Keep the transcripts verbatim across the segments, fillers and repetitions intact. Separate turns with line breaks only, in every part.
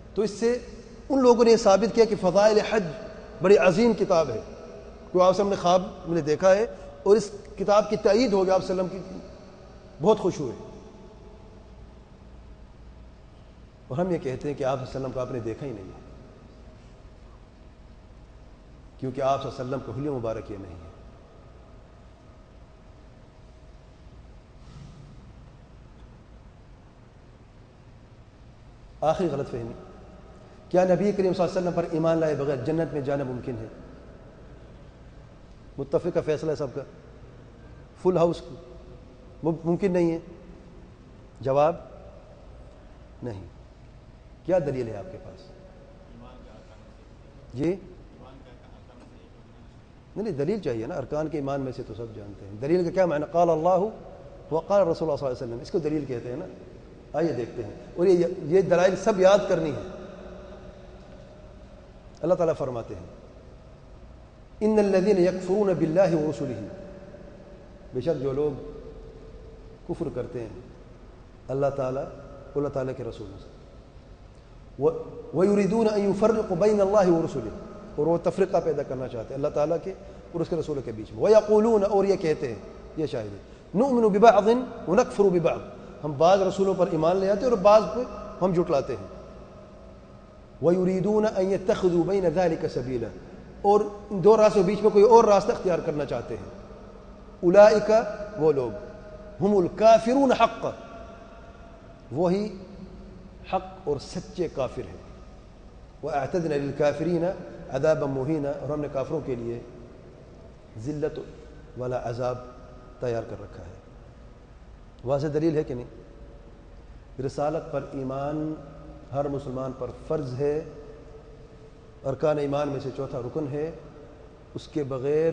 تو اس سے ان لوگوں نے یہ ثابت کیا کہ فضائل حج بڑی عظیم کتاب ہے، کہ آپ وسلم نے خواب میں نے دیکھا ہے اور اس کتاب کی تائید ہو گیا، آپ وسلم کی بہت خوش ہوئے. اور ہم یہ کہتے ہیں کہ آپ وسلم کو آپ نے دیکھا ہی نہیں ہے، کیونکہ آپ صلی اللہ علیہ وسلم کو حلیہ مبارک یہ نہیں ہے. آخری غلط فہمی، کیا نبی کریم صلی اللہ علیہ وسلم پر ایمان لائے بغیر جنت میں جانا ممکن ہے؟ متفق کا فیصلہ ہے سب کا، فل ہاؤس ممکن نہیں ہے. جواب نہیں. کیا دلیل ہے آپ کے پاس؟ جی نہیں نہیں، دلیل چاہیے نا. ارکان کے ایمان میں سے تو سب جانتے ہیں. دلیل کا کیا معنی؟ قال اللہ وقال رسول اللہ صلی اللہ علیہ وسلم، اس کو دلیل کہتے ہیں نا. آئیے دیکھتے ہیں. اور یہ یہ دلائل سب یاد کرنی ہے. اللہ تعالیٰ فرماتے ہیں ان الذین یکفرون باللہ ورسلہ، بے شک جو لوگ کفر کرتے ہیں اللہ تعالیٰ اللہ تعالیٰ کے رسولوں سے، وَيُرِيدُونَ أَن يُفَرِّقُوا بَيْنَ اللَّهِ وَرُسُلِهِ، اور وہ تفرقہ پیدا کرنا چاہتے ہیں اللہ تعالیٰ کے اور اس کے رسولوں کے بیچ میں. وَيَقُولُونَ، اور یہ کہتے ہیں، یہ شاہد ہے، نُؤْمِنُ بِبَعْضٍ وَنَكْفُرُ بِبَعْضٍ، ہم بعض رسولوں پر ایمان لے آتے ہیں اور بعض پہ ہم جھٹلاتے ہیں. وَيُرِيدُونَ أَن يَتَّخِذُوا بَيْنَ ذَلِكَ سَبِيلًا، اور ان دو راستوں بیچ میں کوئی اور راستہ اختیار کرنا چاہتے ہیں. اولئک، وہ لوگ، ہم الکافرون حقا، وہی حق اور سچے کافر ہیں. وَأَعْتَدْنَا لِلْكَافِرِينَ عَذَابًا مُهِينًا، اور ہم نے کافروں کے لیے ذلت والا عذاب تیار کر رکھا ہے. واضح دلیل ہے کہ نہیں؟ رسالت پر ایمان ہر مسلمان پر فرض ہے، ارکان ایمان میں سے چوتھا رکن ہے. اس کے بغیر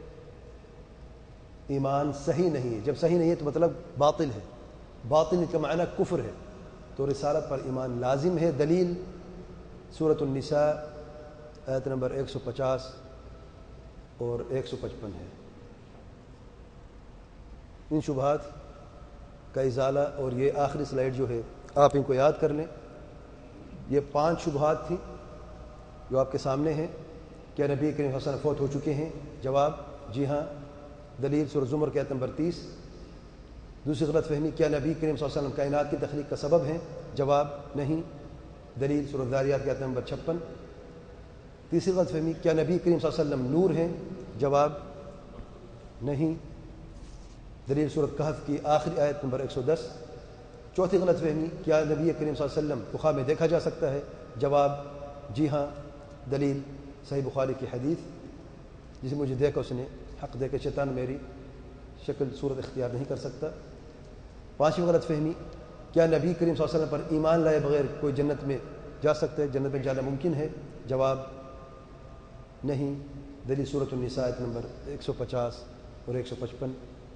ایمان صحیح نہیں ہے. جب صحیح نہیں ہے تو مطلب باطل ہے، باطل کا معنی کفر ہے. تو رسالت پر ایمان لازم ہے. دلیل سورۃ النساء آیت نمبر ایک سو پچاس اور ایک سو پچپن ہے. ان شبہات کا ازالہ، اور یہ آخری سلائیڈ جو ہے آپ ان کو یاد کر لیں. یہ پانچ شبہات تھیں جو آپ کے سامنے ہیں. کیا نبی کریم صلی اللہ علیہ وسلم فوت ہو چکے ہیں؟ جواب جی ہاں. دلیل سورۃ زمر کی آیت نمبر تیس. دوسری غلط فہمی، کیا نبی کریم صلی اللہ علیہ وسلم کائنات کی تخلیق کا سبب ہیں؟ جواب نہیں. دلیل سورۃ ذاریات کی آیت نمبر چھپن. تیسری غلط فہمی، کیا نبی کریم صلی اللہ علیہ وسلم نور ہیں؟ جواب نہیں. دلیل سورۃ کہف کی آخری آیت نمبر ایک سو دس. چوتھی غلط فہمی، کیا نبی کریم صلی اللہ علیہ وسلم کو خواب میں دیکھا جا سکتا ہے؟ جواب جی ہاں. دلیل صحیح بخاری کی حدیث، جسے مجھے دیکھا اس نے حق دے کے شیطان میری شکل صورت اختیار نہیں کر سکتا. پانچویں غلط فہمی، کیا نبی کریم صلی اللہ علیہ وسلم پر ایمان لائے بغیر کوئی جنت میں جا سکتا ہے، جنت میں جانا ممکن ہے؟ جواب نہیں. دلیل سورۃ النساء آیت نمبر ایک سو پچاس اور ایک سو پچپن.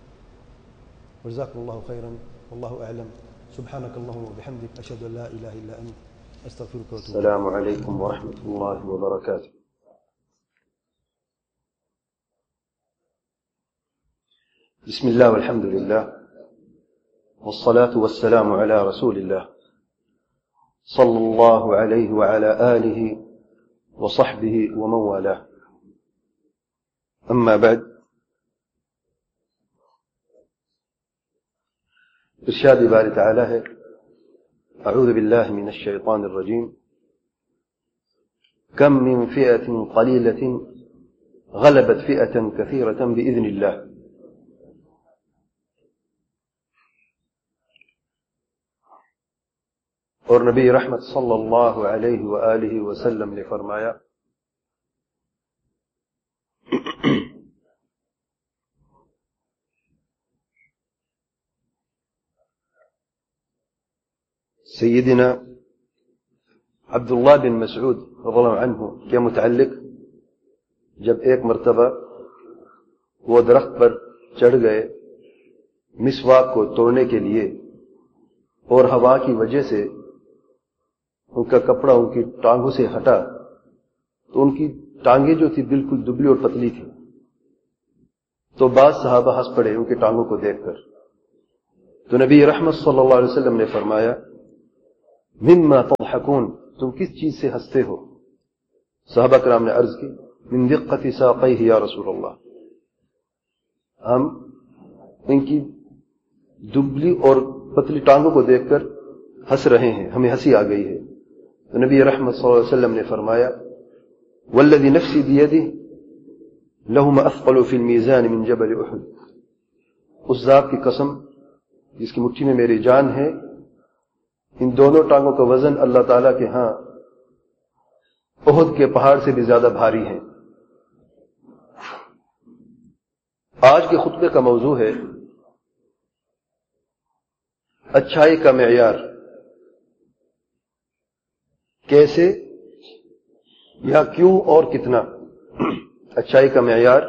جزاکم اللہ خیرا واللہ اعلم. سبحانک اللہم وبحمدک، اشہد ان لا الہ الا انت، استغفرک واتوب الیک.
السلام علیکم ورحمۃ اللہ وبرکاتہ. بسم الله والحمد لله والصلاة والسلام على رسول الله صلى الله عليه وعلى آله وصحبه ومن والاه. أما بعد، ارشاد باری تعالی ہے، اعوذ بالله من الشيطان الرجيم، كم من فئة قليلة غلبت فئة كثيرة بإذن الله. اور نبی رحمت صلی اللہ علیہ وآلہ وسلم نے فرمایا، سیدنا عبداللہ بن مسعود رضی اللہ عنہ کے متعلق، جب ایک مرتبہ وہ درخت پر چڑھ گئے مسواک کو توڑنے کے لیے، اور ہوا کی وجہ سے ان کا کپڑا ان کی ٹانگوں سے ہٹا، تو ان کی ٹانگیں جو تھی بالکل دبلی اور پتلی تھی. تو بعض صحابہ ہنس پڑے ان کی ٹانگوں کو دیکھ کر. تو نبی رحمت صلی اللہ علیہ وسلم نے فرمایا، مما تضحکون تم کس چیز سے ہنستے ہو؟ صحابہ کرام نے عرض کی من دقت ساقیہ یا رسول اللہ، ہم ان کی دبلی اور پتلی ٹانگوں کو دیکھ کر ہنس رہے ہیں، ہمیں ہنسی آ گئی ہے۔ تو نبی رحمت صلی اللہ علیہ وسلم نے فرمایا والذی نفسی بیدہ لہما اثقل فی المیزان من جبل احد، اس ذات کی قسم جس کی مٹھی میں میری جان ہے، ان دونوں ٹانگوں کا وزن اللہ تعالیٰ کے ہاں احد کے پہاڑ سے بھی زیادہ بھاری ہے۔ آج کے خطبے کا موضوع ہے اچھائی کا معیار، کیسے یا کیوں اور کتنا؟ اچھائی کا معیار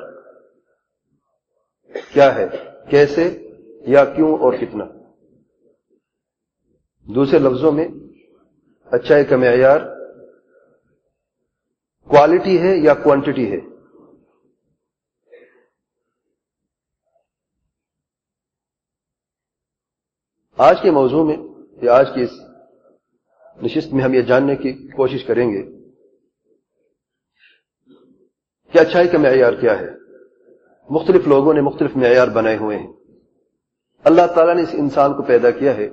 کیا ہے، کیسے یا کیوں اور کتنا؟ دوسرے لفظوں میں اچھائی کا معیار کوالٹی ہے یا کوانٹٹی ہے؟ آج کے موضوع میں یا آج کی اس نشست میں ہم یہ جاننے کی کوشش کریں گے کہ اچھائی کا معیار کیا ہے۔ مختلف لوگوں نے مختلف معیار بنائے ہوئے ہیں۔ اللہ تعالیٰ نے اس انسان کو پیدا کیا ہے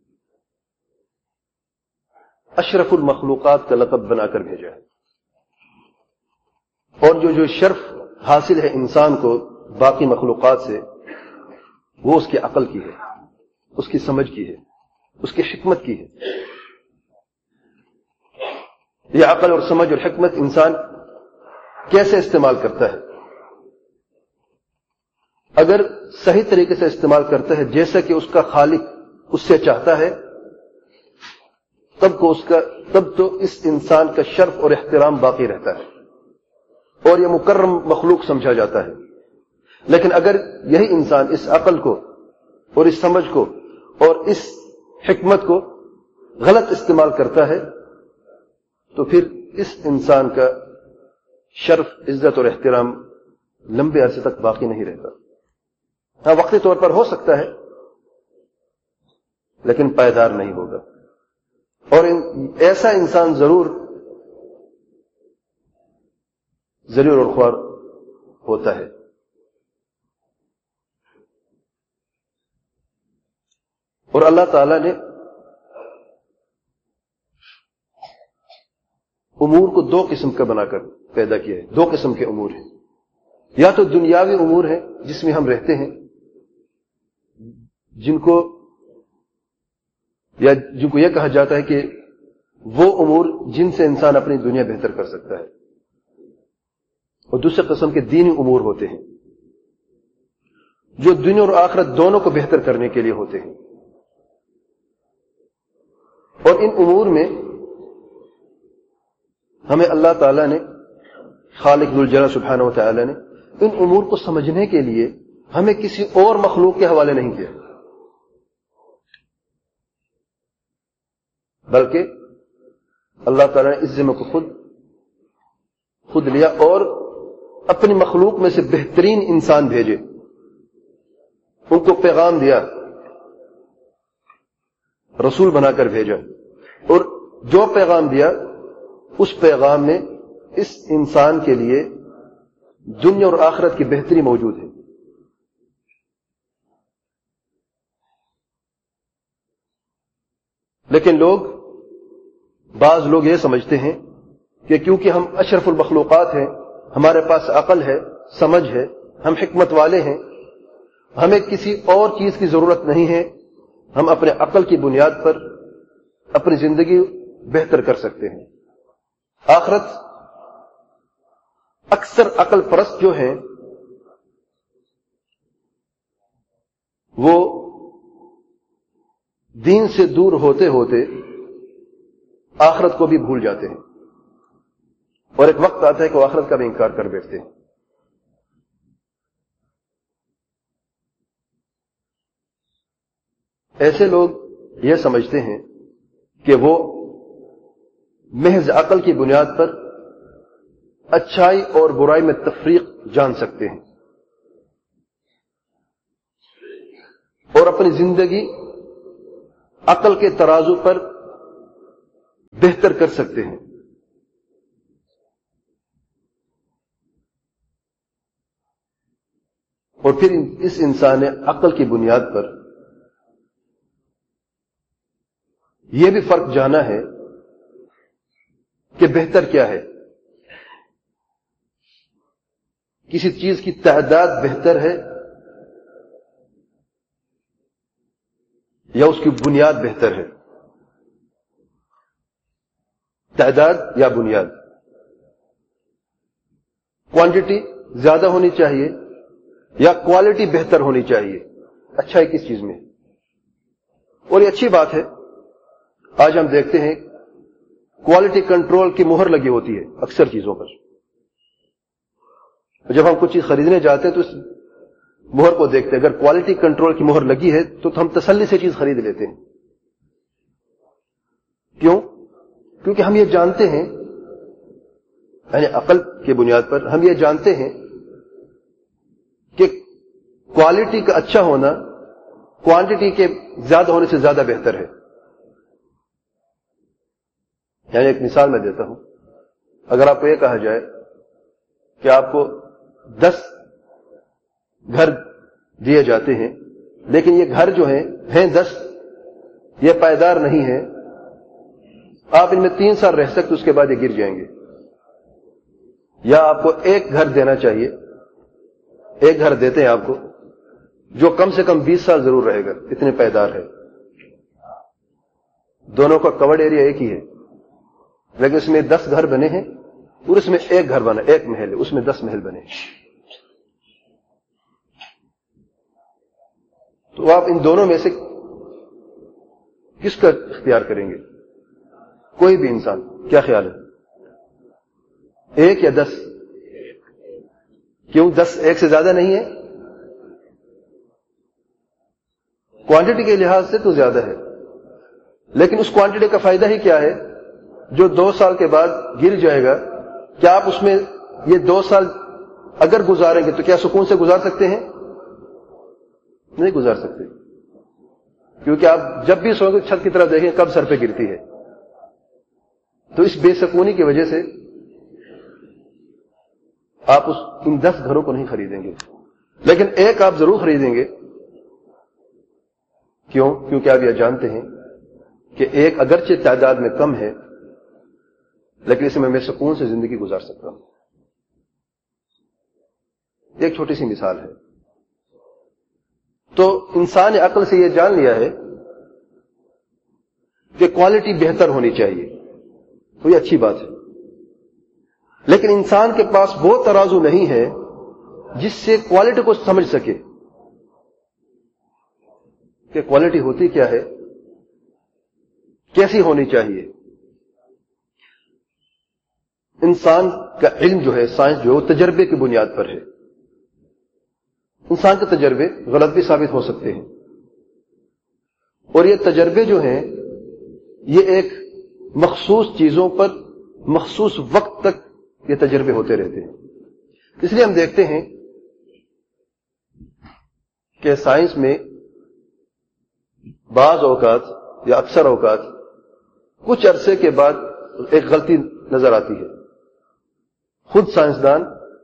اشرف المخلوقات کا لقب بنا کر بھیجا ہے، اور جو جو شرف حاصل ہے انسان کو باقی مخلوقات سے، وہ اس کی عقل کی ہے، اس کی سمجھ کی ہے، اس کی حکمت کی ہے۔ یہ عقل اور سمجھ اور حکمت انسان کیسے استعمال کرتا ہے؟ اگر صحیح طریقے سے استعمال کرتا ہے جیسا کہ اس کا خالق اس سے چاہتا ہے، تب کو اس کا تب تو اس انسان کا شرف اور احترام باقی رہتا ہے اور یہ مکرم مخلوق سمجھا جاتا ہے۔ لیکن اگر یہی انسان اس عقل کو اور اس سمجھ کو اور اس حکمت کو غلط استعمال کرتا ہے تو پھر اس انسان کا شرف، عزت اور احترام لمبے عرصے تک باقی نہیں رہتا۔ ہاں، وقتی طور پر ہو سکتا ہے لیکن پائیدار نہیں ہوگا، اور ایسا انسان ضرور ذلیل اور خوار ہوتا ہے۔ اور اللہ تعالیٰ نے امور کو دو قسم کا بنا کر پیدا کیا ہے۔ دو قسم کے امور ہیں، یا تو دنیاوی امور ہیں جس میں ہم رہتے ہیں، جن کو یا جن کو یہ کہا جاتا ہے کہ وہ امور جن سے انسان اپنی دنیا بہتر کر سکتا ہے، اور دوسرے قسم کے دینی امور ہوتے ہیں جو دنیا اور آخرت دونوں کو بہتر کرنے کے لیے ہوتے ہیں۔ اور ان امور میں ہمیں اللہ تعالیٰ نے، خالق ذوالجلال سبحانہ و تعالیٰ نے ان امور کو سمجھنے کے لیے ہمیں کسی اور مخلوق کے حوالے نہیں کیا، بلکہ اللہ تعالیٰ نے اس ذمہ کو خود خود لیا اور اپنی مخلوق میں سے بہترین انسان بھیجے، ان کو پیغام دیا، رسول بنا کر بھیجا، اور جو پیغام دیا اس پیغام میں اس انسان کے لیے دنیا اور آخرت کی بہتری موجود ہے۔ لیکن لوگ بعض لوگ یہ سمجھتے ہیں کہ کیونکہ ہم اشرف المخلوقات ہیں، ہمارے پاس عقل ہے، سمجھ ہے، ہم حکمت والے ہیں، ہمیں کسی اور چیز کی ضرورت نہیں ہے، ہم اپنے عقل کی بنیاد پر اپنی زندگی بہتر کر سکتے ہیں۔ آخرت اکثر عقل پرست جو ہیں وہ دین سے دور ہوتے ہوتے آخرت کو بھی بھول جاتے ہیں، اور ایک وقت آتا ہے کہ وہ آخرت کا بھی انکار کر بیٹھتے ہیں۔ ایسے لوگ یہ سمجھتے ہیں کہ وہ محض عقل کی بنیاد پر اچھائی اور برائی میں تفریق جان سکتے ہیں اور اپنی زندگی عقل کے ترازو پر بہتر کر سکتے ہیں. اور پھر اس انسان نے عقل کی بنیاد پر یہ بھی فرق جانا ہے کہ بہتر کیا ہے. کسی چیز کی تعداد بہتر ہے یا اس کی بنیاد بہتر ہے؟ تعداد یا بنیاد؟ کوانٹٹی زیادہ ہونی چاہیے یا کوالٹی بہتر ہونی چاہیے؟ اچھا ہے کس چیز میں؟ اور یہ اچھی بات ہے. آج ہم دیکھتے ہیں کوالٹی کنٹرول کی مہر لگی ہوتی ہے اکثر چیزوں پر. جب ہم کچھ چیز خریدنے جاتے ہیں تو اس مہر کو دیکھتے ہیں. اگر کوالٹی کنٹرول کی مہر لگی ہے تو ہم تسلی سے چیز خرید لیتے ہیں. کیوں؟ کیونکہ ہم یہ جانتے ہیں، یعنی عقل کی بنیاد پر ہم یہ جانتے ہیں کہ کوالٹی کا اچھا ہونا کوانٹٹی کے زیادہ ہونے سے زیادہ بہتر ہے. یعنی ایک مثال میں دیتا ہوں. اگر آپ کو یہ کہا جائے کہ آپ کو دس گھر دیے جاتے ہیں لیکن یہ گھر جو ہیں ہیں دس، یہ پائیدار نہیں ہے، آپ ان میں تین سال رہ سکتے اس کے بعد یہ گر جائیں گے. یا آپ کو ایک گھر دینا چاہیے، ایک گھر دیتے ہیں آپ کو جو کم سے کم بیس سال ضرور رہے گا، اتنے پائیدار ہے. دونوں کا کورڈ ایریا ایک ہی ہے لیکن اس میں دس گھر بنے ہیں اور اس میں ایک گھر بنا، ایک محل ہے، اس میں دس محل بنے. تو آپ ان دونوں میں سے کس کا اختیار کریں گے؟ کوئی بھی انسان. کیا خیال ہے؟ ایک یا دس؟ کیوں؟ دس ایک سے زیادہ نہیں ہے؟ کوانٹٹی کے لحاظ سے تو زیادہ ہے لیکن اس کوانٹٹی کا فائدہ ہی کیا ہے جو دو سال کے بعد گر جائے گا؟ کیا آپ اس میں یہ دو سال اگر گزاریں گے تو کیا سکون سے گزار سکتے ہیں؟ نہیں گزار سکتے. کیونکہ آپ جب بھی سوئیں گے چھت کی طرف دیکھیں کب سر پہ گرتی ہے. تو اس بے سکونی کی وجہ سے آپ اس ان دس گھروں کو نہیں خریدیں گے لیکن ایک آپ ضرور خریدیں گے. کیوں؟ کیونکہ آپ یہ جانتے ہیں کہ ایک اگرچہ تعداد میں کم ہے لیکن اس میں میں سکون سے زندگی گزار سکتا ہوں. ایک چھوٹی سی مثال ہے. تو انسان نے عقل سے یہ جان لیا ہے کہ کوالٹی بہتر ہونی چاہیے، تو یہ اچھی بات ہے. لیکن انسان کے پاس وہ ترازو نہیں ہے جس سے کوالٹی کو سمجھ سکے کہ کوالٹی ہوتی کیا ہے، کیسی ہونی چاہیے. انسان کا علم جو ہے، سائنس جو ہے، وہ تجربے کی بنیاد پر ہے. انسان کے تجربے غلط بھی ثابت ہو سکتے ہیں اور یہ تجربے جو ہیں یہ ایک مخصوص چیزوں پر مخصوص وقت تک یہ تجربے ہوتے رہتے ہیں. اس لیے ہم دیکھتے ہیں کہ سائنس میں بعض اوقات یا اکثر اوقات کچھ عرصے کے بعد ایک غلطی نظر آتی ہے. خود سائنسدان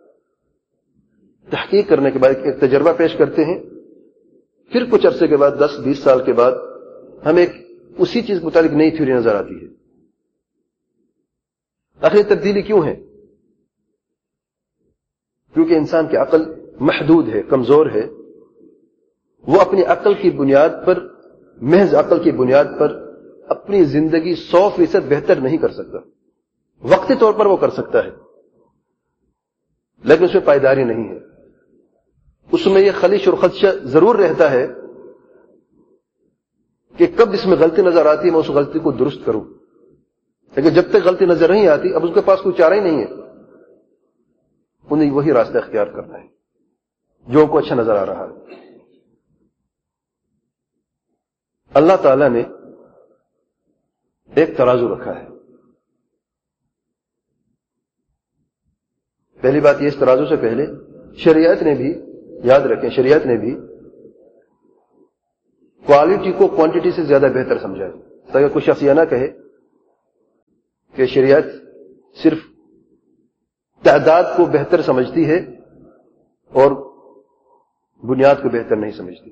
تحقیق کرنے کے بعد ایک تجربہ پیش کرتے ہیں، پھر کچھ عرصے کے بعد دس بیس سال کے بعد ہمیں ایک اسی چیز کے متعلق نئی تھیوری نظر آتی ہے. آخر تبدیلی کیوں ہے؟ کیونکہ انسان کی عقل محدود ہے، کمزور ہے. وہ اپنی عقل کی بنیاد پر، محض عقل کی بنیاد پر اپنی زندگی سو فیصد بہتر نہیں کر سکتا. وقتی طور پر وہ کر سکتا ہے لیکن اس میں پائیداری نہیں ہے. اس میں یہ خلیش اور خدشہ ضرور رہتا ہے کہ کب اس میں غلطی نظر آتی ہے میں اس غلطی کو درست کروں. لیکن جب تک غلطی نظر نہیں آتی اب اس کے پاس کوئی چارہ ہی نہیں ہے. انہیں وہی راستہ اختیار کرنا ہے جو ان کو اچھا نظر آ رہا ہے. اللہ تعالی نے ایک ترازو رکھا ہے. پہلی بات یہ، اس ترازو سے پہلے شریعت نے بھی، یاد رکھیں، شریعت نے بھی کوالٹی کو کوانٹٹی سے زیادہ بہتر سمجھا ہے تاکہ کوئی شخص یہ نہ کہے کہ شریعت صرف تعداد کو بہتر سمجھتی ہے اور بنیاد کو بہتر نہیں سمجھتی.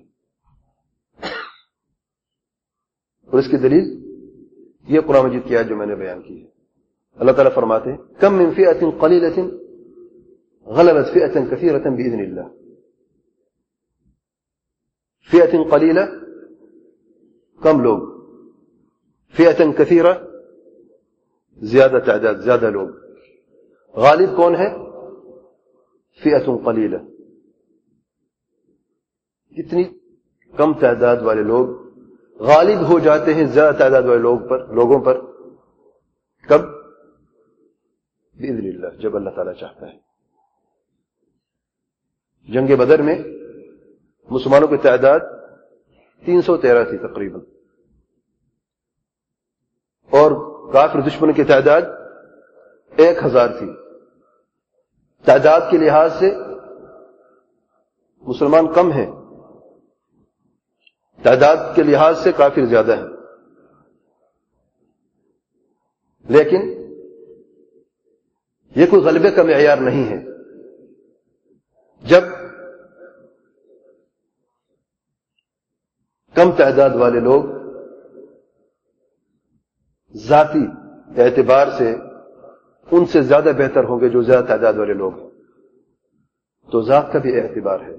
اور اس کی دلیل یہ قرآن مجید کی آیت جو میں نے بیان کی ہے. اللہ تعالیٰ فرماتے ہیں کم من فئۃ قلیلۃ غلبت فئۃ کثیرۃ باذن اللہ. فئۃ قلیلہ کم لوگ، فئۃ کثیرہ زیادہ تعداد، زیادہ لوگ. غالب کون ہے؟ فئۃ قلیلہ. اتنی کم تعداد والے لوگ غالب ہو جاتے ہیں زیادہ تعداد والے لوگ پر لوگوں پر. کب؟ باذن اللہ، جب اللہ تعالیٰ چاہتا ہے. جنگ بدر میں مسلمانوں کی تعداد تین سو تیرہ تھی تقریباً، اور کافر دشمن کی تعداد ایک ہزار تھی. تعداد کے لحاظ سے مسلمان کم ہیں، تعداد کے لحاظ سے کافر زیادہ ہیں. لیکن یہ کوئی غلبے کا معیار نہیں ہے. جب کم تعداد والے لوگ ذاتی اعتبار سے ان سے زیادہ بہتر ہوں گے جو زیادہ تعداد والے لوگ ہیں، تو ذات کا بھی اعتبار ہے.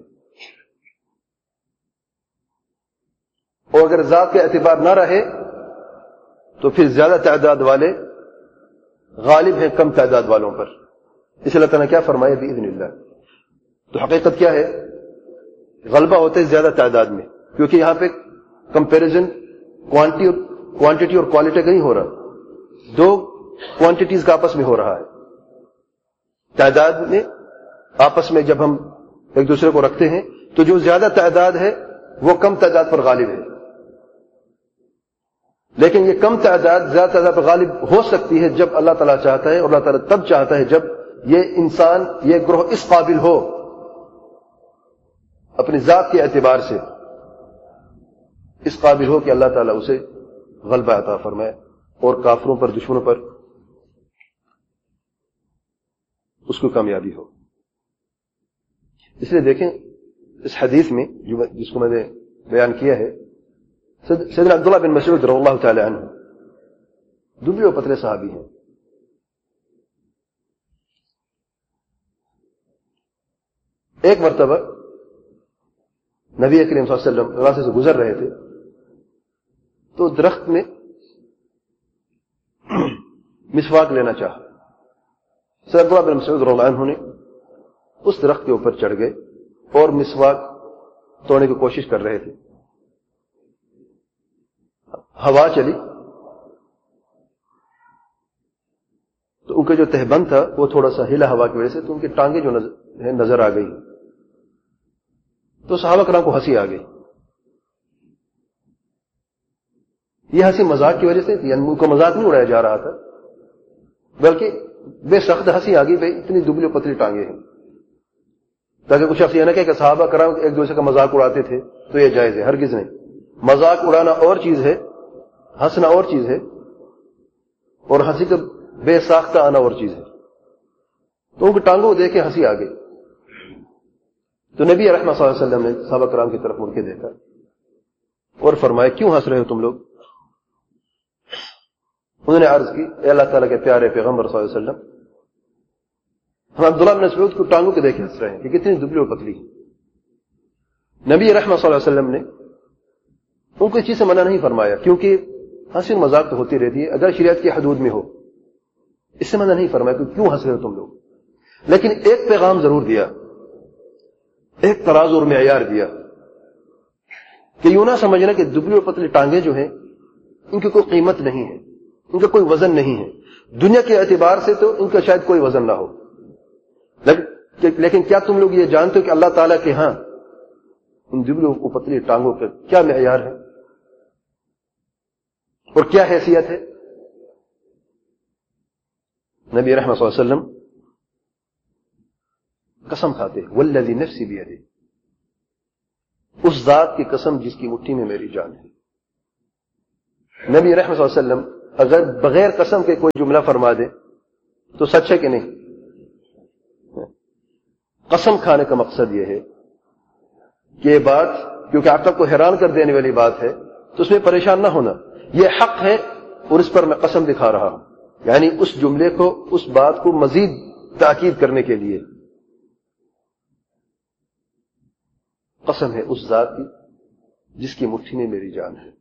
اور اگر ذات کا اعتبار نہ رہے تو پھر زیادہ تعداد والے غالب ہیں کم تعداد والوں پر. اس لیے اللہ تعالیٰ نے کیا فرمایا؟ باذن اللہ. تو حقیقت کیا ہے؟ غلبہ ہوتا ہے زیادہ تعداد میں، کیونکہ یہاں پہ کمپیریزن کوانٹی اور کوانٹٹی اور کوالٹی کا نہیں ہو رہا، دو کوانٹیٹیز کا آپس میں ہو رہا ہے. تعداد میں آپس میں جب ہم ایک دوسرے کو رکھتے ہیں تو جو زیادہ تعداد ہے وہ کم تعداد پر غالب ہے. لیکن یہ کم تعداد زیادہ تعداد پر غالب ہو سکتی ہے جب اللہ تعالیٰ چاہتا ہے، اور اللہ تعالیٰ تب چاہتا ہے جب یہ انسان، یہ گروہ اس قابل ہو اپنی ذات کے اعتبار سے، اس قابل ہو کہ اللہ تعالیٰ اسے غلبہ عطا فرمائے اور کافروں پر، دشمنوں پر اس کو کامیابی ہو. اس لیے دیکھیں اس حدیث میں جو جس کو میں نے بیان کیا ہے، سیدنا عبداللہ بن مسعود رضی اللہ تعالی عنہ دبلے و پتلے صحابی ہیں. ایک مرتبہ نبی کریم صلی اللہ علیہ وسلم راستے سے گزر رہے تھے تو درخت میں مسواک لینا چاہا. سیدنا عبداللہ بن مسعود رضی اللہ عنہ نے اس درخت کے اوپر چڑھ گئے اور مسواک توڑنے کی کوشش کر رہے تھے. ہوا چلی تو ان کا جو تہبند تھا وہ تھوڑا سا ہلا ہوا کی وجہ سے، تو ان کی ٹانگیں جو نظر آ گئی. تو صحابہ کرام کو ہنسی آ گئی. یہ ہنسی مذاق کی وجہ سے تھی، یعنی ان کو مذاق نہیں اڑایا جا رہا تھا، بلکہ بے سخت ہنسی آ گئی. بھائی اتنی دبلی پتلی ٹانگیں ہیں، تاکہ کچھ شخص یہ نہ کہے کہ صحابہ کرام ایک دوسرے کا مذاق اڑاتے تھے تو یہ جائز ہے. ہرگز نہیں. مذاق اڑانا اور چیز ہے، ہنسنا اور چیز ہے، اور ہنسی کا بے ساختہ آنا اور چیز ہے. تو ان کی ٹانگوں کو دیکھ کے ہنسی آ گئی. تو نبی رحمۃ صلی اللہ علیہ وسلم نے صحابہ کرام کی طرف مڑ کے دیکھا اور فرمایا کیوں ہنس رہے ہو تم لوگ؟ انہوں نے عرض کی اے اللہ تعالیٰ کے پیارے پیغمبر صلی اللہ علیہ وسلم، ہم عبداللہ بن مسعود کو ٹانگوں کے دیکھ کے ہنس رہے ہیں کہ کتنی دبلی اور پتلی ہے. نبی رحمۃ صلی اللہ علیہ وسلم نے ان کو اس چیز سے منع نہیں فرمایا، کیونکہ ہنسی مذاق تو ہوتی رہتی ہے اگر شریعت کی حدود میں ہو. اس سے منع نہیں فرمایا کہ کیوں ہنس رہے ہو تم لوگ. لیکن ایک پیغام ضرور دیا، ایک ترازو اور معیار دیا کہ یوں نہ سمجھنا کہ دبلی اور پتلی ٹانگیں جو ہیں ان کی کوئی قیمت نہیں ہے، ان کا کوئی وزن نہیں ہے. دنیا کے اعتبار سے تو ان کا شاید کوئی وزن نہ ہو، لیکن کیا تم لوگ یہ جانتے ہو کہ اللہ تعالیٰ کے ہاں ان دبلی اور پتلی ٹانگوں کا کیا معیار ہے اور کیا حیثیت ہے؟ نبی رحمۃ صلی اللہ علیہ وسلم قسم کھاتے ہیں والذی نفسی بیدہ، اس ذات کی قسم جس کی مٹھی میں میری جان ہے. نبی رحمۃ صلی اللہ علیہ وسلم اگر بغیر قسم کے کوئی جملہ فرما دے تو سچ ہے کہ نہیں؟ قسم کھانے کا مقصد یہ ہے کہ یہ بات کیونکہ آپ تک کو حیران کر دینے والی بات ہے تو اس میں پریشان نہ ہونا. یہ حق ہے اور اس پر میں قسم دکھا رہا ہوں، یعنی اس جملے کو، اس بات کو مزید تاکید کرنے کے لیے قسم ہے اس ذات کی جس کی مٹھی میں میری جان ہے.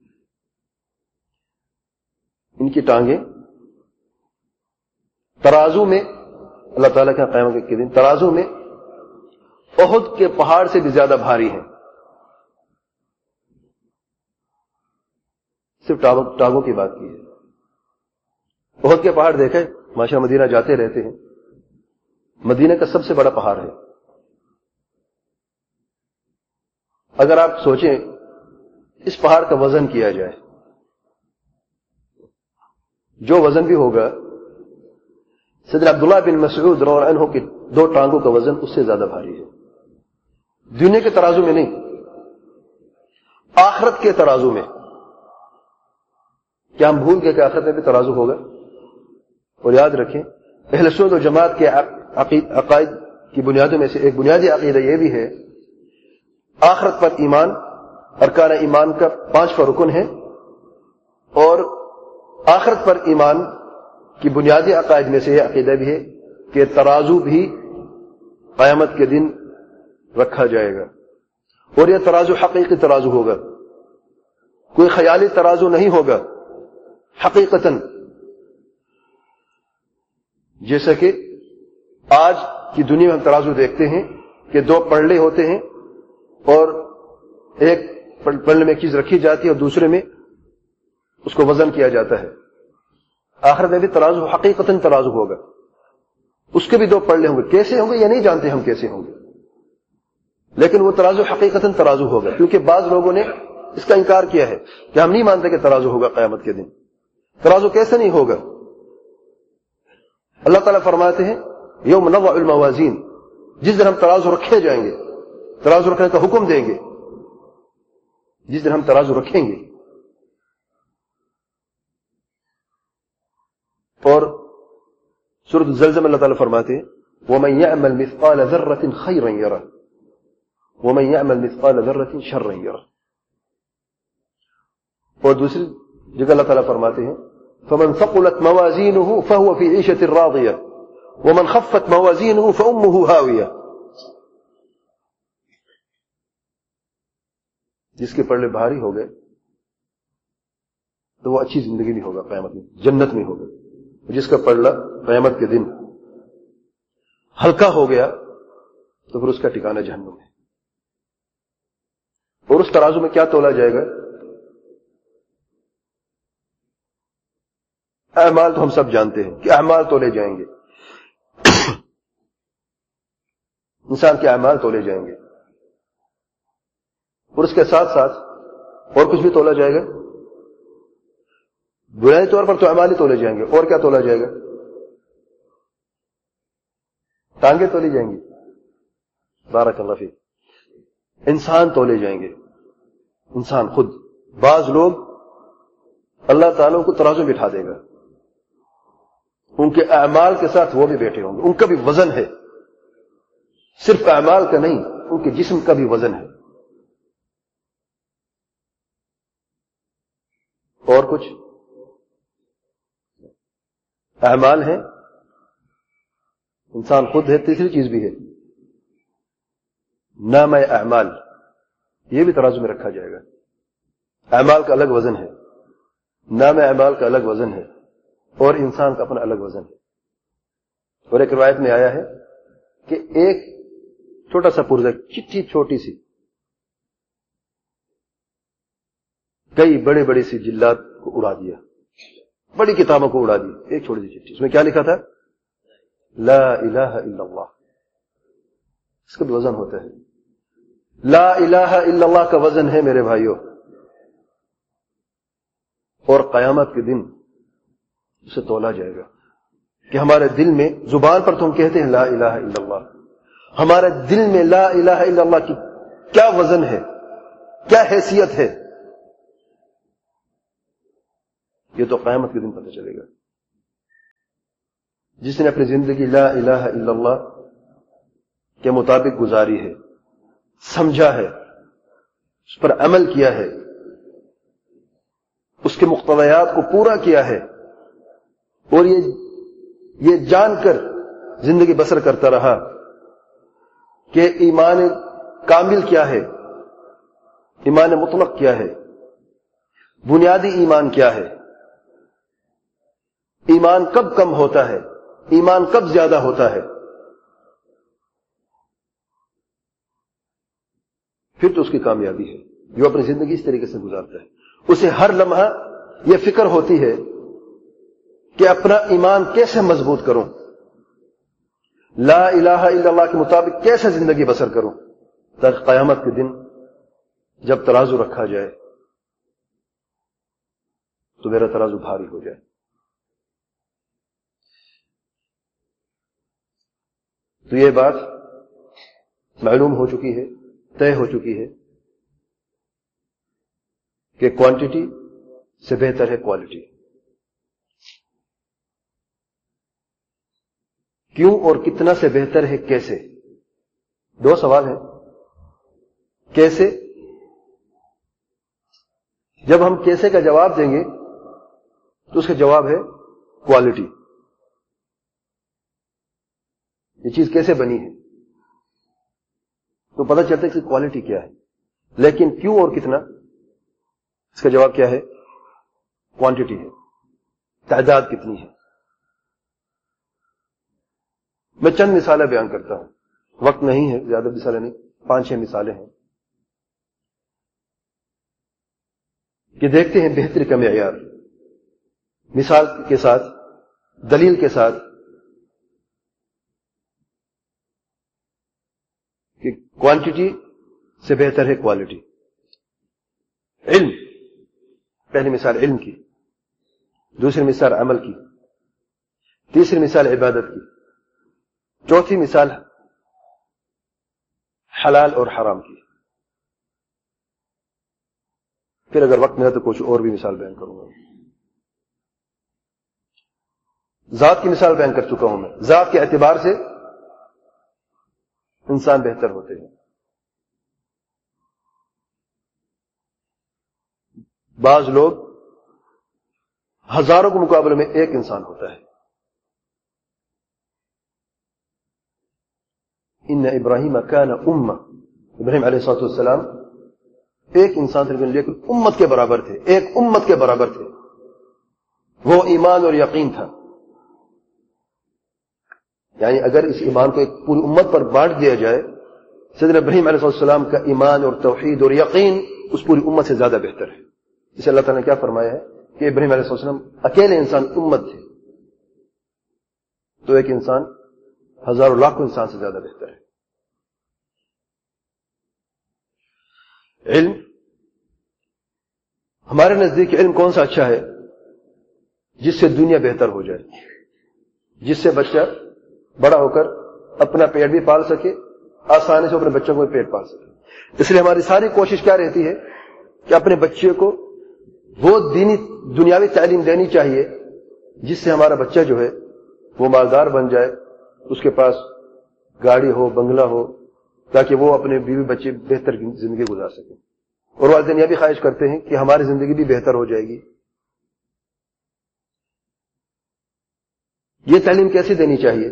ان کی ٹانگیں ترازو میں، اللہ تعالیٰ کا قیامت کے دن ترازو میں احد کے پہاڑ سے بھی زیادہ بھاری ہیں. صرف ٹانگوں کی بات کی ہے. احد کے پہاڑ دیکھیں، ماشاء مدینہ جاتے رہتے ہیں، مدینہ کا سب سے بڑا پہاڑ ہے. اگر آپ سوچیں اس پہاڑ کا وزن کیا جائے، جو وزن بھی ہوگا، سیدنا عبداللہ بن مسعود رضی اللہ عنہ کی دو ٹانگوں کا وزن اس سے زیادہ بھاری ہے. دنیا کے ترازو میں نہیں، آخرت کے ترازو میں. کیا ہم بھول گئے کہ آخرت میں بھی ترازو ہوگا؟ اور یاد رکھیں، اہل سنت و جماعت کے عقائد کی بنیادوں میں سے ایک بنیادی عقیدہ یہ بھی ہے آخرت پر ایمان. ارکان ایمان کا پانچواں رکن ہے، اور آخرت پر ایمان کی بنیادی عقائد میں سے یہ عقیدہ بھی ہے کہ ترازو بھی قیامت کے دن رکھا جائے گا، اور یہ ترازو حقیقی ترازو ہوگا، کوئی خیالی ترازو نہیں ہوگا. حقیقتاً جیسا کہ آج کی دنیا میں ہم ترازو دیکھتے ہیں کہ دو پلڑے ہوتے ہیں اور ایک پلڑے میں چیز رکھی جاتی ہے اور دوسرے میں اس کو وزن کیا جاتا ہے. آخر میں بھی ترازو حقیقتاً ترازو ہوگا، اس کے بھی دو پلڑے ہوں گے. کیسے ہوں گے یہ نہیں جانتے ہم کیسے ہوں گے، لیکن وہ ترازو حقیقتاً ترازو ہوگا. کیونکہ بعض لوگوں نے اس کا انکار کیا ہے کہ ہم نہیں مانتے کہ ترازو ہوگا قیامت کے دن. ترازو کیسے نہیں ہوگا؟ اللہ تعالیٰ فرماتے ہیں یوم نضع الموازین، جس دن ہم ترازو رکھے جائیں گے، ترازو رکھنے کا حکم دیں گے، جس دن ہم ترازو رکھیں گے. اور سورۃ الزلزلہ اللہ تعالیٰ فرماتے ہیں وَمَن يَعْمَلْ مِثْقَالَ ذَرَّةٍ خَيْرًا يَرَهُ وَمَن يَعْمَلْ مِثْقَالَ ذَرَّةٍ شَرًّا يَرَهُ. اور دوسری جگہ اللہ تعالیٰ فرماتے ہیں فَمَن ثَقُلَتْ مَوَازِينُهُ فَهُوَ فِي عِيشَةٍ رَاضِيَةٍ وَمَن خَفَّتْ مَوَازِينُهُ فَأُمُّهُ هَاوِيَةٌ. جس کے پلڑے بھاری ہو گئے تو وہ اچھی زندگی میں ہوگا، قیامت میں جنت میں ہوگا. جس کا پلڑا قیامت کے دن ہلکا ہو گیا تو پھر اس کا ٹھکانہ جہنم ہے. اور اس ترازو میں کیا تولا جائے گا؟ اعمال تو ہم سب جانتے ہیں کہ اعمال تولے جائیں گے، انسان کے اعمال تولے جائیں گے، اور اس کے ساتھ ساتھ اور کچھ بھی تولا جائے گا. بنیادی طور پر تو اعمال ہی تولے جائیں گے. اور کیا تولا جائے گا؟ ٹانگیں تولی جائیں گی، بارک اللہ فیک. انسان تولے جائیں گے، انسان خود. بعض لوگ اللہ تعالیٰ کو ترازو بٹھا دے گا، ان کے اعمال کے ساتھ وہ بھی بیٹھے ہوں گے، ان کا بھی وزن ہے، صرف اعمال کا نہیں، ان کے جسم کا بھی وزن ہے. اور کچھ اعمال ہیں، انسان خود ہے. تیسری چیز بھی ہے نام اعمال، یہ بھی ترازو میں رکھا جائے گا. اعمال کا الگ وزن ہے، نام اعمال کا الگ وزن ہے، اور انسان کا اپنا الگ وزن ہے. اور ایک روایت میں آیا ہے کہ ایک چھوٹا سا پرزہ، چٹھی چھوٹی سی، کئی بڑے بڑے سی جلات کو اڑا دیا، بڑی کتابوں کو اڑا دی. ایک چھوٹی سی چٹھی، اس میں کیا لکھا تھا؟ لا الہ الا اللہ. اس کا بھی وزن ہوتا ہے. لا الہ الا اللہ کا وزن ہے میرے بھائیوں. اور قیامت کے دن اسے تولا جائے گا کہ ہمارے دل میں، زبان پر تو ہم کہتے ہیں لا الہ الا اللہ، ہمارے دل میں لا الہ الا اللہ کی کیا وزن ہے، کیا حیثیت ہے. یہ تو قیامت کے دن پتہ چلے گا. جس نے اپنی زندگی لا الہ الا اللہ کے مطابق گزاری ہے، سمجھا ہے، اس پر عمل کیا ہے، اس کے مقتضیات کو پورا کیا ہے، اور یہ یہ جان کر زندگی بسر کرتا رہا کہ ایمان کامل کیا ہے، ایمان مطلق کیا ہے، بنیادی ایمان کیا ہے، ایمان کب کم ہوتا ہے، ایمان کب زیادہ ہوتا ہے، پھر تو اس کی کامیابی ہے جو اپنی زندگی اس طریقے سے گزارتا ہے. اسے ہر لمحہ یہ فکر ہوتی ہے کہ اپنا ایمان کیسے مضبوط کروں، لا الہ الا اللہ کے مطابق کیسے زندگی بسر کروں، تاکہ قیامت کے دن جب ترازو رکھا جائے تو میرا ترازو بھاری ہو جائے. تو یہ بات معلوم ہو چکی ہے، طے ہو چکی ہے کہ کوانٹٹی سے بہتر ہے کوالٹی. کیوں اور کتنا سے بہتر ہے کیسے؟ دو سوال ہیں. کیسے؟ جب ہم کیسے کا جواب دیں گے تو اس کا جواب ہے کوالٹی. یہ چیز کیسے بنی ہے تو پتہ چلتا ہے کہ کوالٹی کیا ہے. لیکن کیوں اور کتنا، اس کا جواب کیا ہے؟ کوانٹٹی ہے، تعداد کتنی ہے. میں چند مثالیں بیان کرتا ہوں، وقت نہیں ہے، زیادہ مثالیں نہیں، پانچ چھ مثالیں ہیں کہ دیکھتے ہیں بہتری کا معیار مثال کے ساتھ، دلیل کے ساتھ، کہ کوانٹٹی سے بہتر ہے کوالٹی. علم، پہلی مثال علم کی، دوسری مثال عمل کی، تیسری مثال عبادت کی، چوتھی مثال حلال اور حرام کی. پھر اگر وقت ملا تو کچھ اور بھی مثال بیان کروں گا. ذات کی مثال بیان کر چکا ہوں میں. ذات کے اعتبار سے انسان بہتر ہوتے ہیں. بعض لوگ ہزاروں کے مقابلے میں ایک انسان ہوتا ہے. ان ابراہیم کان امہ، ابراہیم علیہ الصلوۃ والسلام ایک انسان تھے لیکن امت کے برابر تھے، ایک امت کے برابر تھے. وہ ایمان اور یقین تھا. یعنی اگر اس ایمان کو ایک پوری امت پر بانٹ دیا جائے، سیدنا ابراہیم علیہ السلام کا ایمان اور توحید اور یقین اس پوری امت سے زیادہ بہتر ہے. اسے اللہ تعالیٰ نے کیا فرمایا ہے کہ ابراہیم علیہ السلام اکیلے انسان امت تھے، تو ایک انسان ہزاروں لاکھوں انسان سے زیادہ بہتر ہے. علم، ہمارے نزدیک علم کون سا اچھا ہے؟ جس سے دنیا بہتر ہو جائے، جس سے بچہ بڑا ہو کر اپنا پیٹ بھی پال سکے، آسانی سے اپنے بچوں کو بھی پیٹ پال سکے. اس لیے ہماری ساری کوشش کیا رہتی ہے کہ اپنے بچے کو وہ دینی دنیاوی تعلیم دینی چاہیے جس سے ہمارا بچہ جو ہے وہ مالدار بن جائے، اس کے پاس گاڑی ہو، بنگلہ ہو، تاکہ وہ اپنے بیوی بچے بہتر زندگی گزار سکیں. اور والدین یہ بھی خواہش کرتے ہیں کہ ہماری زندگی بھی بہتر ہو جائے گی. یہ تعلیم کیسے دینی چاہیے؟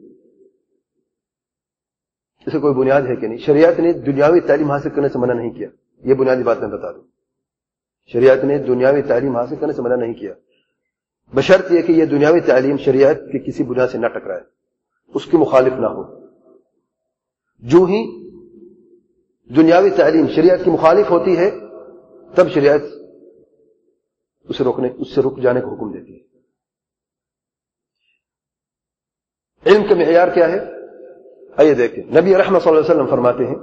اسے کوئی بنیاد ہے کہ نہیں؟ شریعت نے دنیاوی تعلیم حاصل کرنے سے منع نہیں کیا. یہ بنیادی بات میں بتا دوں. شریعت نے دنیاوی تعلیم حاصل کرنے سے منع نہیں کیا، بشرط یہ کہ یہ دنیاوی تعلیم شریعت کی کسی بنیاد سے نہ ٹکرائے، اس کی مخالف نہ ہو. جو ہی دنیاوی تعلیم شریعت کی مخالف ہوتی ہے تب شریعت اسے روکنے اس سے رک جانے کا حکم دیتی ہے. علم کا معیار کیا ہے؟ آئیے دیکھیں. نبی رحمت صلی اللہ علیہ وسلم فرماتے ہیں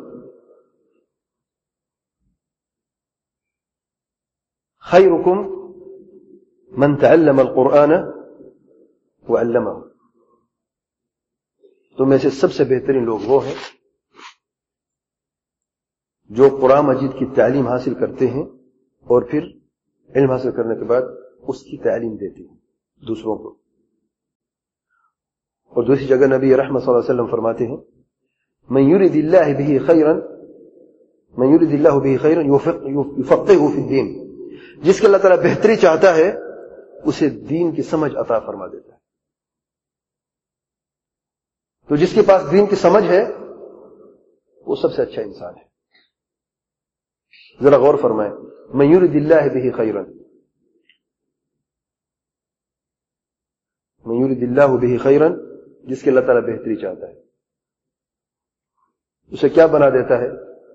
خیرکم من تعلم القرآن وعلمہ. تو میں سے سب سے بہترین لوگ وہ ہیں جو قرآن مجید کی تعلیم حاصل کرتے ہیں اور پھر علم حاصل کرنے کے بعد اس کی تعلیم دیتے ہیں دوسروں کو. اور دوسری جگہ نبی رحمت صلی اللہ علیہ وسلم فرماتے ہیں من یرید اللہ بہ خیرا من یرید اللہ بہ خیرا یفقہہ فی الدین، جس کے اللہ تعالیٰ بہتری چاہتا ہے اسے دین کی سمجھ عطا فرما دیتا ہے. تو جس کے پاس دین کی سمجھ ہے وہ سب سے اچھا انسان ہے. ذرا غور فرمائیں، من یرید اللہ بہ خیرا، من یرید اللہ بہ خیرا، جس کے اللہ تعالیٰ بہتری چاہتا ہے اسے کیا بنا دیتا ہے؟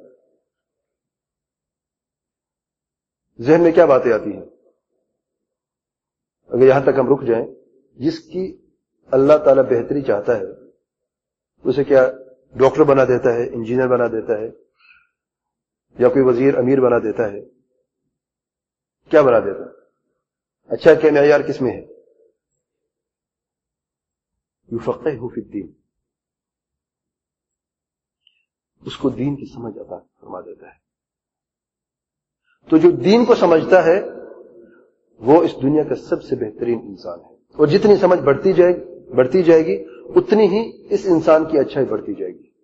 ذہن میں کیا باتیں آتی ہیں اگر یہاں تک ہم رک جائیں؟ جس کی اللہ تعالیٰ بہتری چاہتا ہے اسے کیا ڈاکٹر بنا دیتا ہے، انجینئر بنا دیتا ہے، یا کوئی وزیر امیر بنا دیتا ہے؟ کیا بنا دیتا ہے؟ اچھا کیا معیار کس میں ہے؟ یفقہہ فی الدین، اس کو دین کی سمجھ عطا فرما دیتا ہے. تو جو دین کو سمجھتا ہے وہ اس دنیا کا سب سے بہترین انسان ہے. اور جتنی سمجھ بڑھتی جائے بڑھتی جائے گی اتنی ہی اس انسان کی اچھائی بڑھتی جائے گی.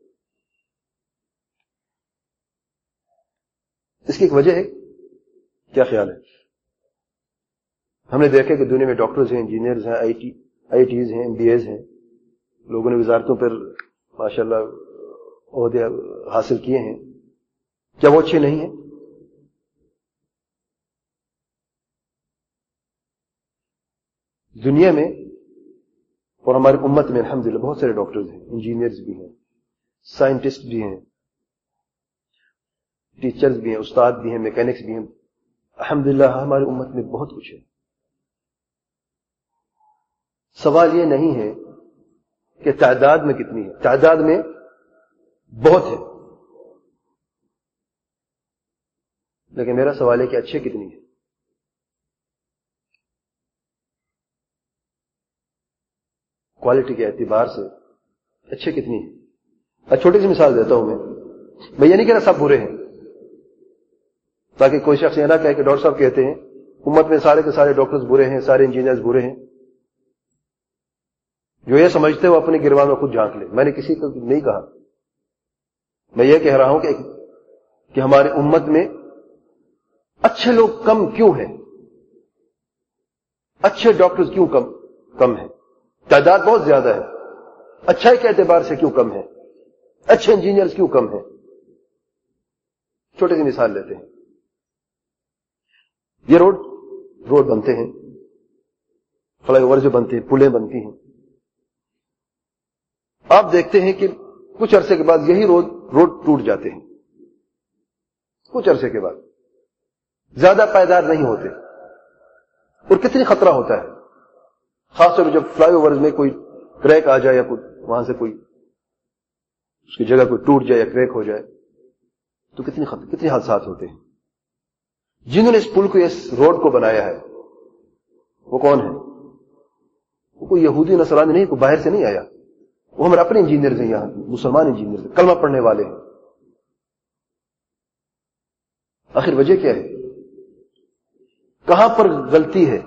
اس کی ایک وجہ ہے، کیا خیال ہے؟ ہم نے دیکھا کہ دنیا میں ڈاکٹرز ہیں، انجینئرز ہیں، آئی ٹی آئی ٹیز ہیں، ایم بی ایز ہیں، لوگوں نے وزارتوں پر ماشاءاللہ عہدے حاصل کیے ہیں. کیا وہ اچھے نہیں ہیں؟ دنیا میں اور ہماری امت میں الحمدللہ بہت سارے ڈاکٹرز ہیں، انجینئرز بھی ہیں، سائنٹسٹ بھی ہیں، ٹیچرز بھی ہیں، استاد بھی ہیں، میکینکس بھی ہیں. الحمدللہ ہماری امت میں بہت کچھ ہے. سوال یہ نہیں ہے کہ تعداد میں کتنی ہے، تعداد میں بہت ہے، لیکن میرا سوال ہے کہ اچھے کتنی ہے. کوالٹی کے اعتبار سے اچھے کتنی ہیں؟ چھوٹی سی مثال دیتا ہوں میں میں یہ نہیں کہہ رہا سب برے ہیں، تاکہ کوئی شخص یہ نہ کہے کہ ڈاکٹر صاحب کہتے ہیں امت میں سارے کے سارے ڈاکٹرز برے ہیں، سارے انجینئرز برے ہیں. جو یہ سمجھتے ہیں وہ اپنے گروان میں خود جھانک لے. میں نے کسی کو نہیں کہا، میں یہ کہہ رہا ہوں کہ کہ ہماری امت میں اچھے لوگ کم کیوں ہیں، اچھے ڈاکٹرز کیوں کم کم ہیں؟ تعداد بہت زیادہ ہے، اچھائی کے اعتبار سے کیوں کم ہے؟ اچھے انجینئرز کیوں کم ہیں؟ چھوٹی سی مثال لیتے ہیں. یہ روڈ روڈ بنتے ہیں، فلائی اوور جو بنتے ہیں، پلیں بنتی ہیں. آپ دیکھتے ہیں کہ کچھ عرصے کے بعد یہی روڈ روڈ ٹوٹ جاتے ہیں. کچھ عرصے کے بعد زیادہ پائیدار نہیں ہوتے، اور کتنی خطرہ ہوتا ہے، خاص طور پہ جب فلائی اوورز میں کوئی کریک آ جائے یا کوئی وہاں سے کوئی اس کی جگہ کوئی ٹوٹ جائے یا کریک ہو جائے تو کتنی خطر کتنے حادثات ہوتے ہیں. جنہوں نے اس پل کو اس روڈ کو بنایا ہے وہ کون ہے؟ وہ کوئی یہودی نصرانی نہیں، کوئی باہر سے نہیں آیا، وہ ہمارے اپنے انجینئرز ہیں، یہاں مسلمان انجینئرز ہیں، کلمہ پڑھنے والے ہیں. آخر وجہ کیا ہے؟ کہاں پر غلطی ہے؟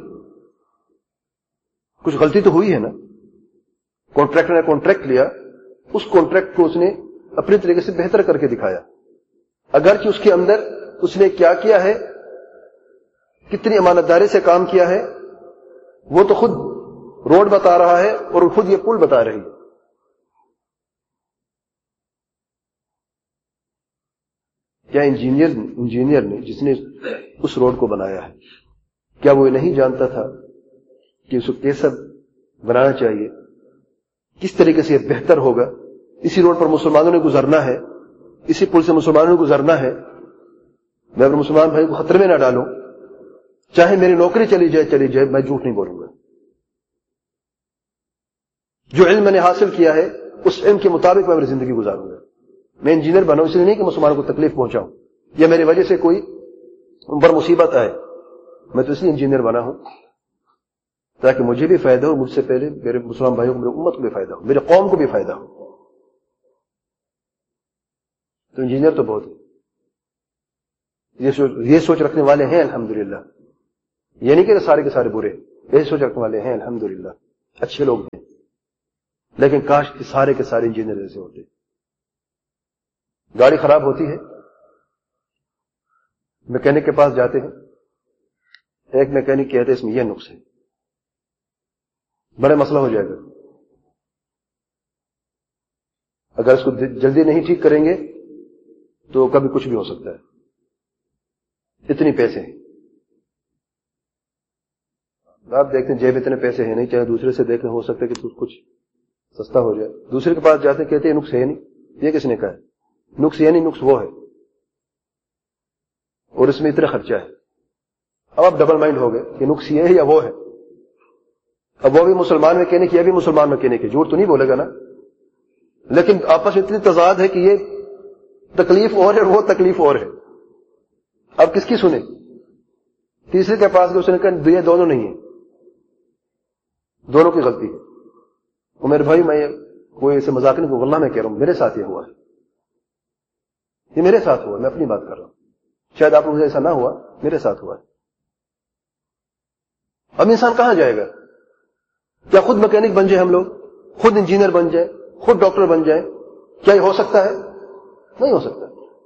کچھ غلطی تو ہوئی ہے نا. کانٹریکٹر نے کانٹریکٹ لیا، اس کانٹریکٹ کو اس نے اپنے طریقے سے بہتر کر کے دکھایا، اگرچہ اس کے اندر اس نے کیا کیا ہے، کتنی امانت داری سے کام کیا ہے، وہ تو خود روڈ بتا رہا ہے اور خود یہ پل بتا رہی ہے. کیا انجینئر انجینئر نے جس نے اس روڈ کو بنایا ہے کیا وہ نہیں جانتا تھا کہ اس کو کیسا بنانا چاہیے، کس طریقے سے یہ بہتر ہوگا؟ اسی روڈ پر مسلمانوں نے گزرنا ہے، اسی پل سے مسلمانوں نے گزرنا ہے. میں اپنے مسلمان بھائی کو خطرے میں نہ ڈالوں، چاہے میری نوکری چلی جائے چلی جائے میں جھوٹ نہیں بولوں گا. جو علم میں نے حاصل کیا ہے اس علم کے مطابق میں اپنی زندگی گزاروں گا. میں انجینئر بنا اس لیے نہیں کہ مسلمانوں کو تکلیف پہنچاؤں یا میری وجہ سے کوئی بڑی مصیبت آئے. میں تو اس لیے انجینئر بنا ہوں تاکہ مجھے بھی فائدہ ہو، مجھ سے پہلے میرے مسلمان بھائیوں کو، میری امت کو بھی فائدہ ہو، میرے قوم کو بھی فائدہ ہو. تو انجینئر تو بہت ہے، یہ سوچ یہ سوچ رکھنے والے ہیں الحمدللہ. یہ نہیں کہ سارے کے سارے برے، ایسے سوچ رکھنے والے ہیں الحمدللہ، اچھے لوگ ہیں، لیکن کاش کہ سارے کے سارے انجینئر ایسے ہوتے۔ گاڑی خراب ہوتی ہے، میکینک کے پاس جاتے ہیں، ایک میکینک کہتے ہیں اس میں یہ نقص ہے، بڑا مسئلہ ہو جائے گا، اگر اس کو جلدی نہیں ٹھیک کریں گے تو کبھی کچھ بھی ہو سکتا ہے، اتنی پیسے ہیں۔ آپ دیکھتے ہیں جیب اتنے پیسے ہیں نہیں، چاہے دوسرے سے دیکھیں، ہو سکتا ہے کہ کچھ سستا ہو جائے، دوسرے کے پاس جاتے ہیں کہتے ہیں نقص ہے نہیں، یہ کس نے کہا ہے؟ نقص یہ نہیں، نقص وہ ہے، اور اس میں اتنا خرچہ ہے۔ اب آپ ڈبل مائنڈ ہو گئے کہ نقص یہ ہے یا وہ ہے۔ اب وہ بھی مسلمان میں کہنے کی، یہ بھی مسلمان میں کہنے کی، جھوٹ تو نہیں بولے گا نا، لیکن آپس میں اتنی تضاد ہے کہ یہ تکلیف اور ہے اور وہ تکلیف اور ہے۔ اب کس کی سنیں؟ تیسرے کے پاس اس نے کہا یہ دونوں نہیں ہیں، دونوں کی غلطی ہے۔ اور میرے بھائی میں کوئی ایسے مذاق نہیں، واللہ میں کہہ رہا ہوں میرے ساتھ یہ ہوا ہے، یہ میرے ساتھ ہوا، میں اپنی بات کر رہا ہوں، شاید آپ کو ایسا نہ ہوا، میرے ساتھ ہوا ہے۔ اب انسان کہاں جائے گا؟ کیا خود میکینک بن جائے ہم لوگ، خود انجینئر بن جائے، خود ڈاکٹر بن جائے؟ کیا یہ ہو سکتا ہے؟ نہیں ہو سکتا۔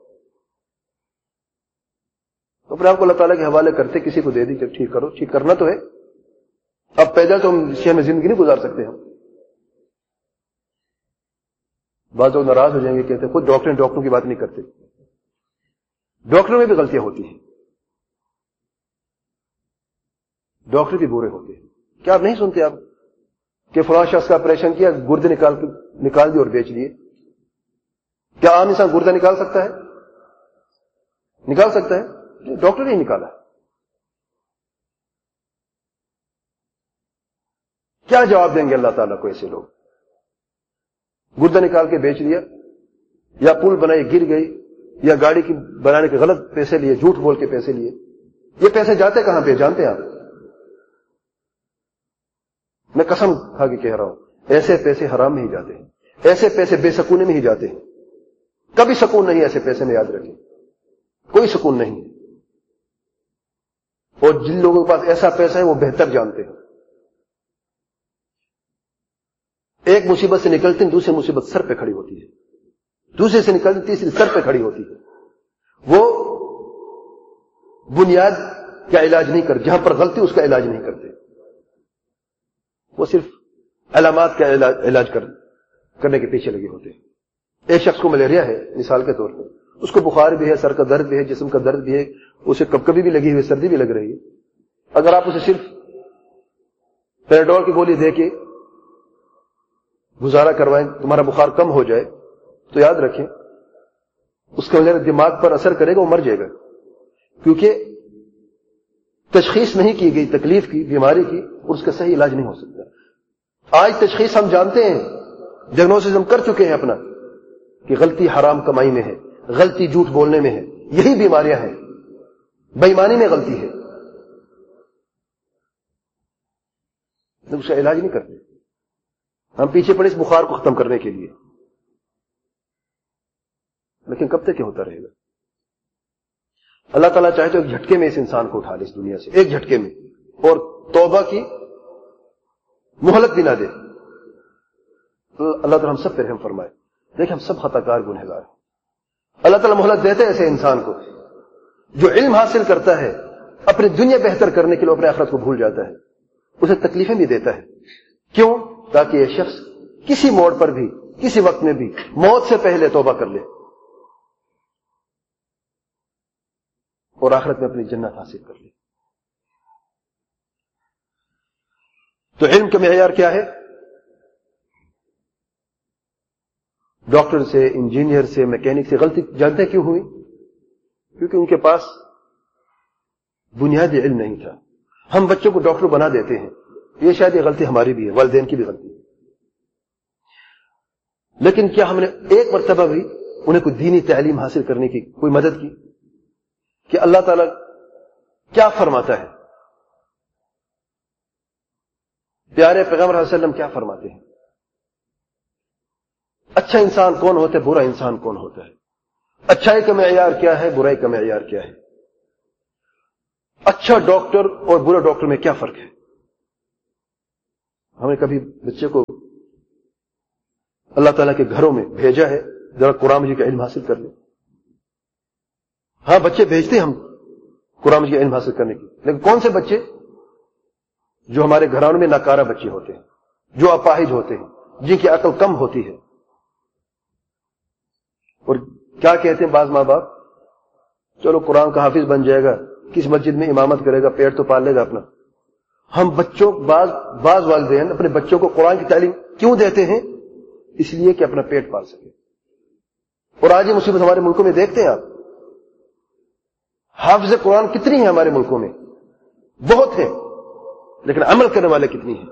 تو پھر آپ کو اللہ تعالیٰ کے حوالے کرتے، کسی کو دے دی کہ ٹھیک کرو، ٹھیک کرنا تو ہے۔ اب پیدل تو ہم شہر میں زندگی نہیں گزار سکتے ہم۔ بعض لوگ ناراض ہو جائیں گے، کہتے ہیں خود ڈاکٹر ڈاکٹروں کی بات نہیں کرتے، ڈاکٹروں میں بھی غلطیاں ہوتی ہیں، ڈاکٹر بھی برے ہوتے ہیں۔ کیا آپ نہیں سنتے آپ کہ فلاں شخص کا آپریشن کیا، گردے نکال نکال دی اور بیچ دیے؟ کیا عام انسان گردہ نکال سکتا ہے؟ نکال سکتا ہے؟ ڈاکٹر نہیں نکالا۔ کیا جواب دیں گے اللہ تعالیٰ کو ایسے لوگ؟ گردہ نکال کے بیچ دیا، یا پل بنائی گر گئی، یا گاڑی کی بنانے کے غلط پیسے لیے، جھوٹ بول کے پیسے لیے۔ یہ پیسے جاتے کہاں پہ جانتے ہیں آپ؟ میں قسم کھا کے کہہ رہا ہوں، ایسے پیسے حرام میں ہی جاتے ہیں، ایسے پیسے بے سکونے میں ہی جاتے ہیں، کبھی سکون نہیں ایسے پیسے میں، یاد رکھیں کوئی سکون نہیں۔ اور جن لوگوں کے پاس ایسا پیسہ ہے وہ بہتر جانتے ہیں، ایک مصیبت سے نکلتے ہیں دوسری مصیبت سر پہ کھڑی ہوتی ہے، دوسرے سے نکلتے تیسری سر پہ کھڑی ہوتی ہے۔ وہ بنیاد کا علاج نہیں کرتے، جہاں پر غلطی اس کا علاج نہیں کرتے، وہ صرف علامات کا علاج, علاج کر, کرنے کے پیچھے لگے ہوتے ہیں۔ ایک شخص کو ملیریا ہے مثال کے طور پر، اس کو بخار بھی ہے، سر کا درد بھی ہے، جسم کا درد بھی ہے، اسے کب کبھی بھی لگی ہوئی سردی بھی لگ رہی ہے۔ اگر آپ اسے صرف پیراڈول کی گولی دے کے گزارا کروائیں، تمہارا بخار کم ہو جائے، تو یاد رکھیں اس کا دماغ پر اثر کرے گا، وہ مر جائے گا، کیونکہ تشخیص نہیں کی گئی تکلیف کی، بیماری کی، اور اس کا صحیح علاج نہیں ہو سکتا۔ آج تشخیص ہم جانتے ہیں، ڈائگنوسس ہم کر چکے ہیں اپنا، کہ غلطی حرام کمائی میں ہے، غلطی جھوٹ بولنے میں ہے، یہی بیماریاں ہیں، بے ایمانی میں غلطی ہے، اس کا علاج نہیں کرتے، ہم پیچھے پڑے اس بخار کو ختم کرنے کے لیے، لیکن کب تک یہ ہوتا رہے گا؟ اللہ تعالیٰ چاہے تو ایک جھٹکے میں اس انسان کو اٹھا لے اس دنیا سے، ایک جھٹکے میں، اور توبہ کی مہلت بھی نہ دے، تو اللہ تعالیٰ ہم سب پہ رحم فرمائے۔ دیکھیں ہم سب خطا کار گنہگار ہیں، اللہ تعالیٰ مہلت دیتے ہیں ایسے انسان کو جو علم حاصل کرتا ہے، اپنی دنیا بہتر کرنے کے لیے اپنے آخرت کو بھول جاتا ہے، اسے تکلیفیں بھی دیتا ہے۔ کیوں؟ تاکہ یہ شخص کسی موڑ پر بھی، کسی وقت میں بھی موت سے پہلے توبہ کر لے اور آخرت میں اپنی جنت حاصل کر لے۔ تو علم کا معیار کیا ہے؟ ڈاکٹر سے، انجینئر سے، میکینک سے غلطی جانتے کیوں ہوئی؟ کیونکہ ان کے پاس بنیادی علم نہیں تھا۔ ہم بچوں کو ڈاکٹر بنا دیتے ہیں، یہ شاید یہ غلطی ہماری بھی ہے، والدین کی بھی غلطی ہے، لیکن کیا ہم نے ایک مرتبہ بھی انہیں کوئی دینی تعلیم حاصل کرنے کی کوئی مدد کی کہ اللہ تعالیٰ کیا فرماتا ہے؟ پیارے پیغمبر صلی اللہ علیہ وسلم کیا فرماتے ہیں؟ اچھا انسان کون ہوتا ہے، برا انسان کون ہوتا ہے، اچھائی کا معیار کیا ہے، برائی کا معیار کیا ہے؟ اچھا ڈاکٹر اور برا ڈاکٹر میں کیا فرق ہے؟ ہم نے کبھی بچے کو اللہ تعالیٰ کے گھروں میں بھیجا ہے ذرا قرآن مجید کا علم حاصل کر لیں؟ ہاں بچے بھیجتے ہیں ہم قرآن مجید کا علم حاصل کرنے کی، لیکن کون سے بچے؟ جو ہمارے گھرانوں میں ناکارہ بچے ہوتے ہیں، جو اپاہج ہوتے ہیں، جن کی عقل کم ہوتی ہے. اور کیا کہتے ہیں بعض ماں باپ؟ چلو قرآن کا حافظ بن جائے گا، کس مسجد میں امامت کرے گا، پیٹ تو پال لے گا اپنا. ہم بچوں بعض بعض والدین اپنے بچوں کو قرآن کی تعلیم کیوں دیتے ہیں؟ اس لیے کہ اپنا پیٹ پال سکے. اور آج یہ مصیبت ہمارے ملکوں میں دیکھتے ہیں آپ، حافظ قرآن کتنی ہیں ہمارے ملکوں میں؟ بہت ہیں، لیکن عمل کرنے والے کتنی ہیں؟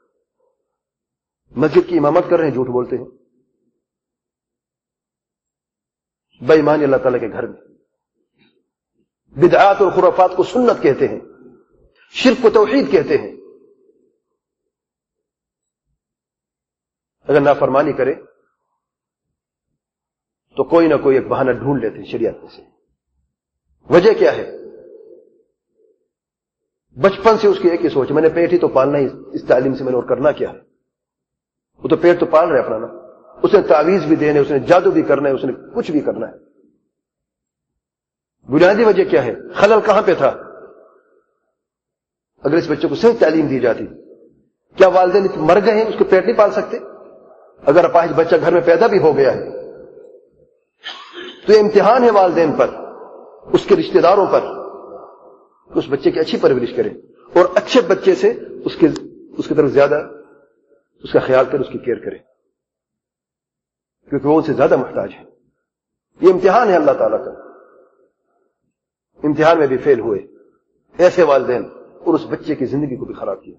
مسجد کی امامت کر رہے ہیں، جھوٹ بولتے ہیں. بے ایمانی اللہ تعالیٰ کے گھر میں، بدعات اور خرافات کو سنت کہتے ہیں، شرک کو توحید کہتے ہیں. اگر نافرمانی کرے تو کوئی نہ کوئی ایک بہانہ ڈھونڈ لیتے ہیں شریعت میں سے. وجہ کیا ہے؟ بچپن سے اس کی ایک ہی سوچ، میں نے پیٹ ہی تو پالنا ہی، اس تعلیم سے میں نے اور کرنا کیا ہے؟ وہ تو پیٹ تو پال رہے اپنا نا، اس نے تعویذ بھی دینے، اس نے جادو بھی کرنا ہے، اس نے کچھ بھی کرنا ہے. بنیادی وجہ کیا ہے؟ خلل کہاں پہ تھا؟ اگر اس بچے کو صحیح تعلیم دی جاتی، کیا والدین مر گئے ہیں اس کو پیٹ نہیں پال سکتے؟ اگر اپاہج بچہ گھر میں پیدا بھی ہو گیا ہے تو یہ امتحان ہے والدین پر، اس کے رشتہ داروں پر، کہ اس بچے کی اچھی پرورش کریں اور اچھے بچے سے اس کے اس کی طرف زیادہ اس کا خیال کریں، اس کی کیئر کریں، کیونکہ وہ ان سے زیادہ محتاج ہے. یہ امتحان ہے اللہ تعالیٰ کا. امتحان میں بھی فیل ہوئے ایسے والدین اور اس بچے کی زندگی کو بھی خراب کیا.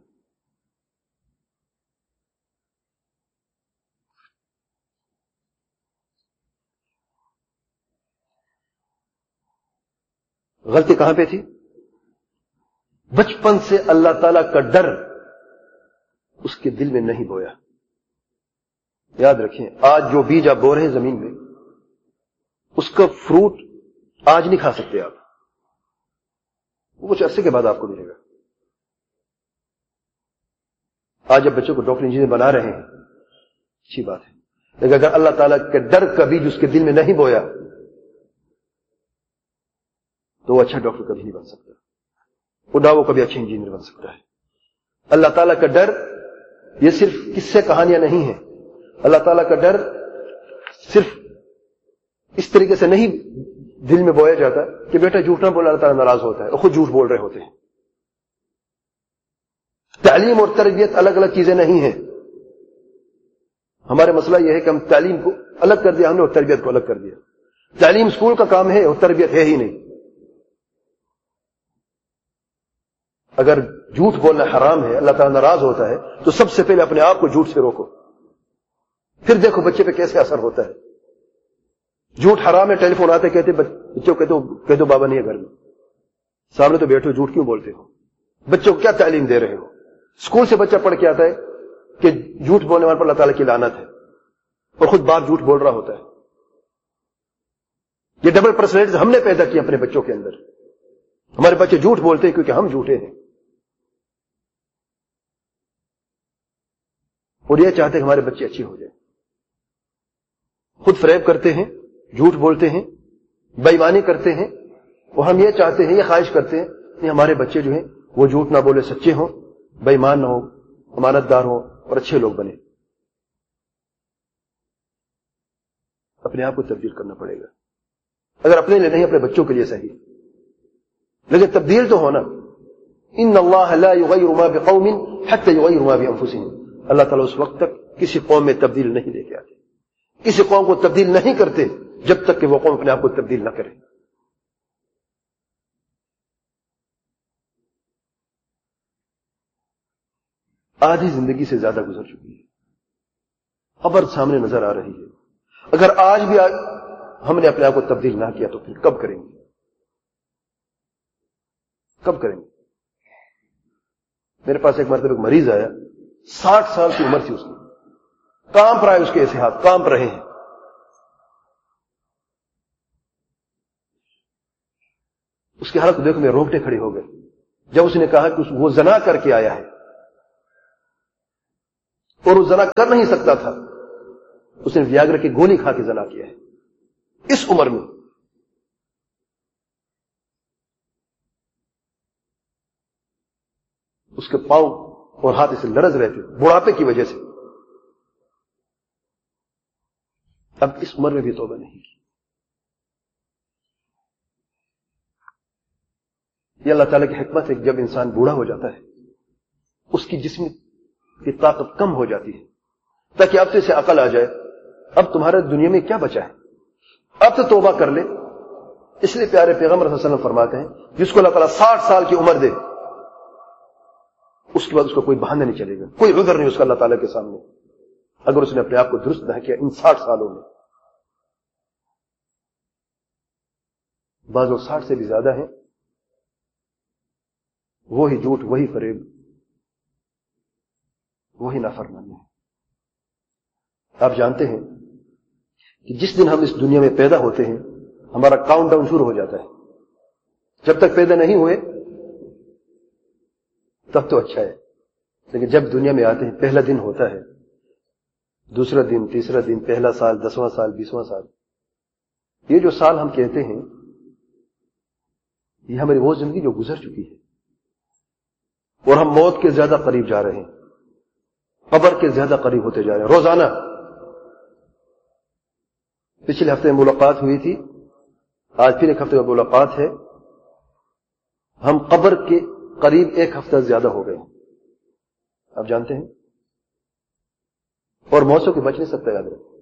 غلطی کہاں پہ تھی؟ بچپن سے اللہ تعالیٰ کا ڈر اس کے دل میں نہیں بویا. یاد رکھیں، آج جو بیج آپ بو رہے ہیں زمین میں، اس کا فروٹ آج نہیں کھا سکتے آپ، وہ کچھ عرصے کے بعد آپ کو ملے گا. آج جب بچوں کو ڈاکٹر انجینئر بنا رہے ہیں اچھی بات ہے، لیکن اگر اللہ تعالیٰ کے ڈر کا بیج اس کے دل میں نہیں بویا تو وہ اچھا ڈاکٹر کبھی نہیں بن سکتا، وہ نہ وہ کبھی اچھا انجینئر بن سکتا ہے. اللہ تعالیٰ کا ڈر یہ صرف قصے کہانیاں نہیں ہیں. اللہ تعالیٰ کا ڈر صرف اس طریقے سے نہیں دل میں بویا جاتا کہ بیٹا جھوٹ نہ بولا، اللہ تعالیٰ ناراض ہوتا ہے اور خود جھوٹ بول رہے ہوتے ہیں. تعلیم اور تربیت الگ الگ چیزیں نہیں ہیں. ہمارے مسئلہ یہ ہے کہ ہم تعلیم کو الگ کر دیا ہم نے اور تربیت کو الگ کر دیا. تعلیم اسکول کا کام ہے اور تربیت ہے ہی نہیں. اگر جھوٹ بولنا حرام ہے، اللہ تعالیٰ ناراض ہوتا ہے، تو سب سے پہلے اپنے آپ کو جھوٹ سے روکو، پھر دیکھو بچے پہ کیسے اثر ہوتا ہے. جھوٹ حرام ہے، ٹیلی فون آتے کہتے بچوں کو کہہ دو بابا نہیں ہے گھر میں، سامنے تو بیٹھو، جھوٹ کیوں بولتے ہو؟ بچوں کو کیا تعلیم دے رہے ہو؟ اسکول سے بچہ پڑھ کے آتا ہے کہ جھوٹ بولنے والے پر اللہ تعالیٰ کی لعنت ہے، اور خود باپ جھوٹ بول رہا ہوتا ہے. یہ ڈبل پرسنالٹیز ہم نے پیدا کی اپنے بچوں کے اندر. ہمارے بچے جھوٹ بولتے ہیں کیونکہ ہم جھوٹے ہیں، اور یہ چاہتے ہیں کہ ہمارے بچے اچھے ہو جائیں. خود فریب کرتے ہیں، جھوٹ بولتے ہیں، بے ایمانی کرتے ہیں، اور ہم یہ چاہتے ہیں، یہ خواہش کرتے ہیں کہ ہمارے بچے جو ہیں وہ جھوٹ نہ بولے، سچے ہوں، بے ایمان نہ ہو، امانت دار ہوں اور اچھے لوگ بنے. اپنے آپ کو تبدیل کرنا پڑے گا، اگر اپنے لیے نہیں اپنے بچوں کے لیے صحیح، لیکن تبدیل تو ہونا. ان اللہ لا یغیر ما بقوم حتى یغیروا ما بانفسهم. اللہ تعالیٰ اس وقت تک کسی قوم میں تبدیل نہیں لے کے آتے، کسی قوم کو تبدیل نہیں کرتے جب تک کہ وہ قوم اپنے آپ کو تبدیل نہ کرے. آدھی زندگی سے زیادہ گزر چکی ہے، خبر سامنے نظر آ رہی ہے. اگر آج بھی آج ہم نے اپنے آپ کو تبدیل نہ کیا تو پھر کب کریں گے؟ کب کریں گے؟ میرے پاس ایک مرتبہ ایک مریض آیا، ساٹھ سال کی عمر تھی اس کی، کانپ رہا ہے اس کے ایسے ہاتھ کانپ رہے ہیں. اس کی حالت کو دیکھو میرے رونگٹے کھڑے ہو گئے.
جب اس نے کہا کہ وہ زنا کر کے آیا ہے اور وہ زنا کر نہیں سکتا تھا، اس نے ویاگرا کی گولی کھا کے زنا کیا ہے اس عمر میں. اس کے پاؤں اور ہاتھ اسے لرز رہے تھے بڑھاپے کی وجہ سے. اب اس عمر میں بھی توبہ نہیں کی. یہ اللہ تعالیٰ کی حکمت ہے کہ جب انسان بوڑھا ہو جاتا ہے اس کی جسم کی طاقت کم ہو جاتی ہے تاکہ اب سے اسے عقل آ جائے اب تمہارے دنیا میں کیا بچا ہے, اب تو توبہ کر لے. اس لیے پیارے پیغمبر صلی اللہ علیہ وسلم فرماتے ہیں جس کو اللہ تعالیٰ ساٹھ سال کی عمر دے اس کے بعد اس کو کوئی بہانہ نہیں چلے گا, کوئی عذر نہیں اس کا اللہ تعالیٰ کے سامنے اگر اس نے اپنے آپ کو درست نہ کیا ان ساٹھ سالوں میں. بعض لوگ ساٹھ سے بھی زیادہ ہیں, وہی جھوٹ, وہی فریب, وہی نافرمانی ہے. آپ جانتے ہیں کہ جس دن ہم اس دنیا میں پیدا ہوتے ہیں ہمارا کاؤنٹ ڈاؤن شروع ہو جاتا ہے. جب تک پیدا نہیں ہوئے تب تو اچھا ہے, لیکن جب دنیا میں آتے ہیں پہلا دن ہوتا ہے, دوسرا دن, تیسرا دن, پہلا سال, دسواں سال, بیسواں سال. یہ جو سال ہم کہتے ہیں یہ ہماری وہ زندگی جو گزر چکی ہے اور ہم موت کے زیادہ قریب جا رہے ہیں, قبر کے زیادہ قریب ہوتے جا رہے ہیں روزانہ. پچھلے ہفتے میں ملاقات ہوئی تھی, آج پھر ایک ہفتے میں ملاقات ہے. ہم قبر کے قریب ایک ہفتہ زیادہ ہو گئے, آپ جانتے ہیں, اور موت سے کوئی بچ نہیں سکتا. یاد رکھیں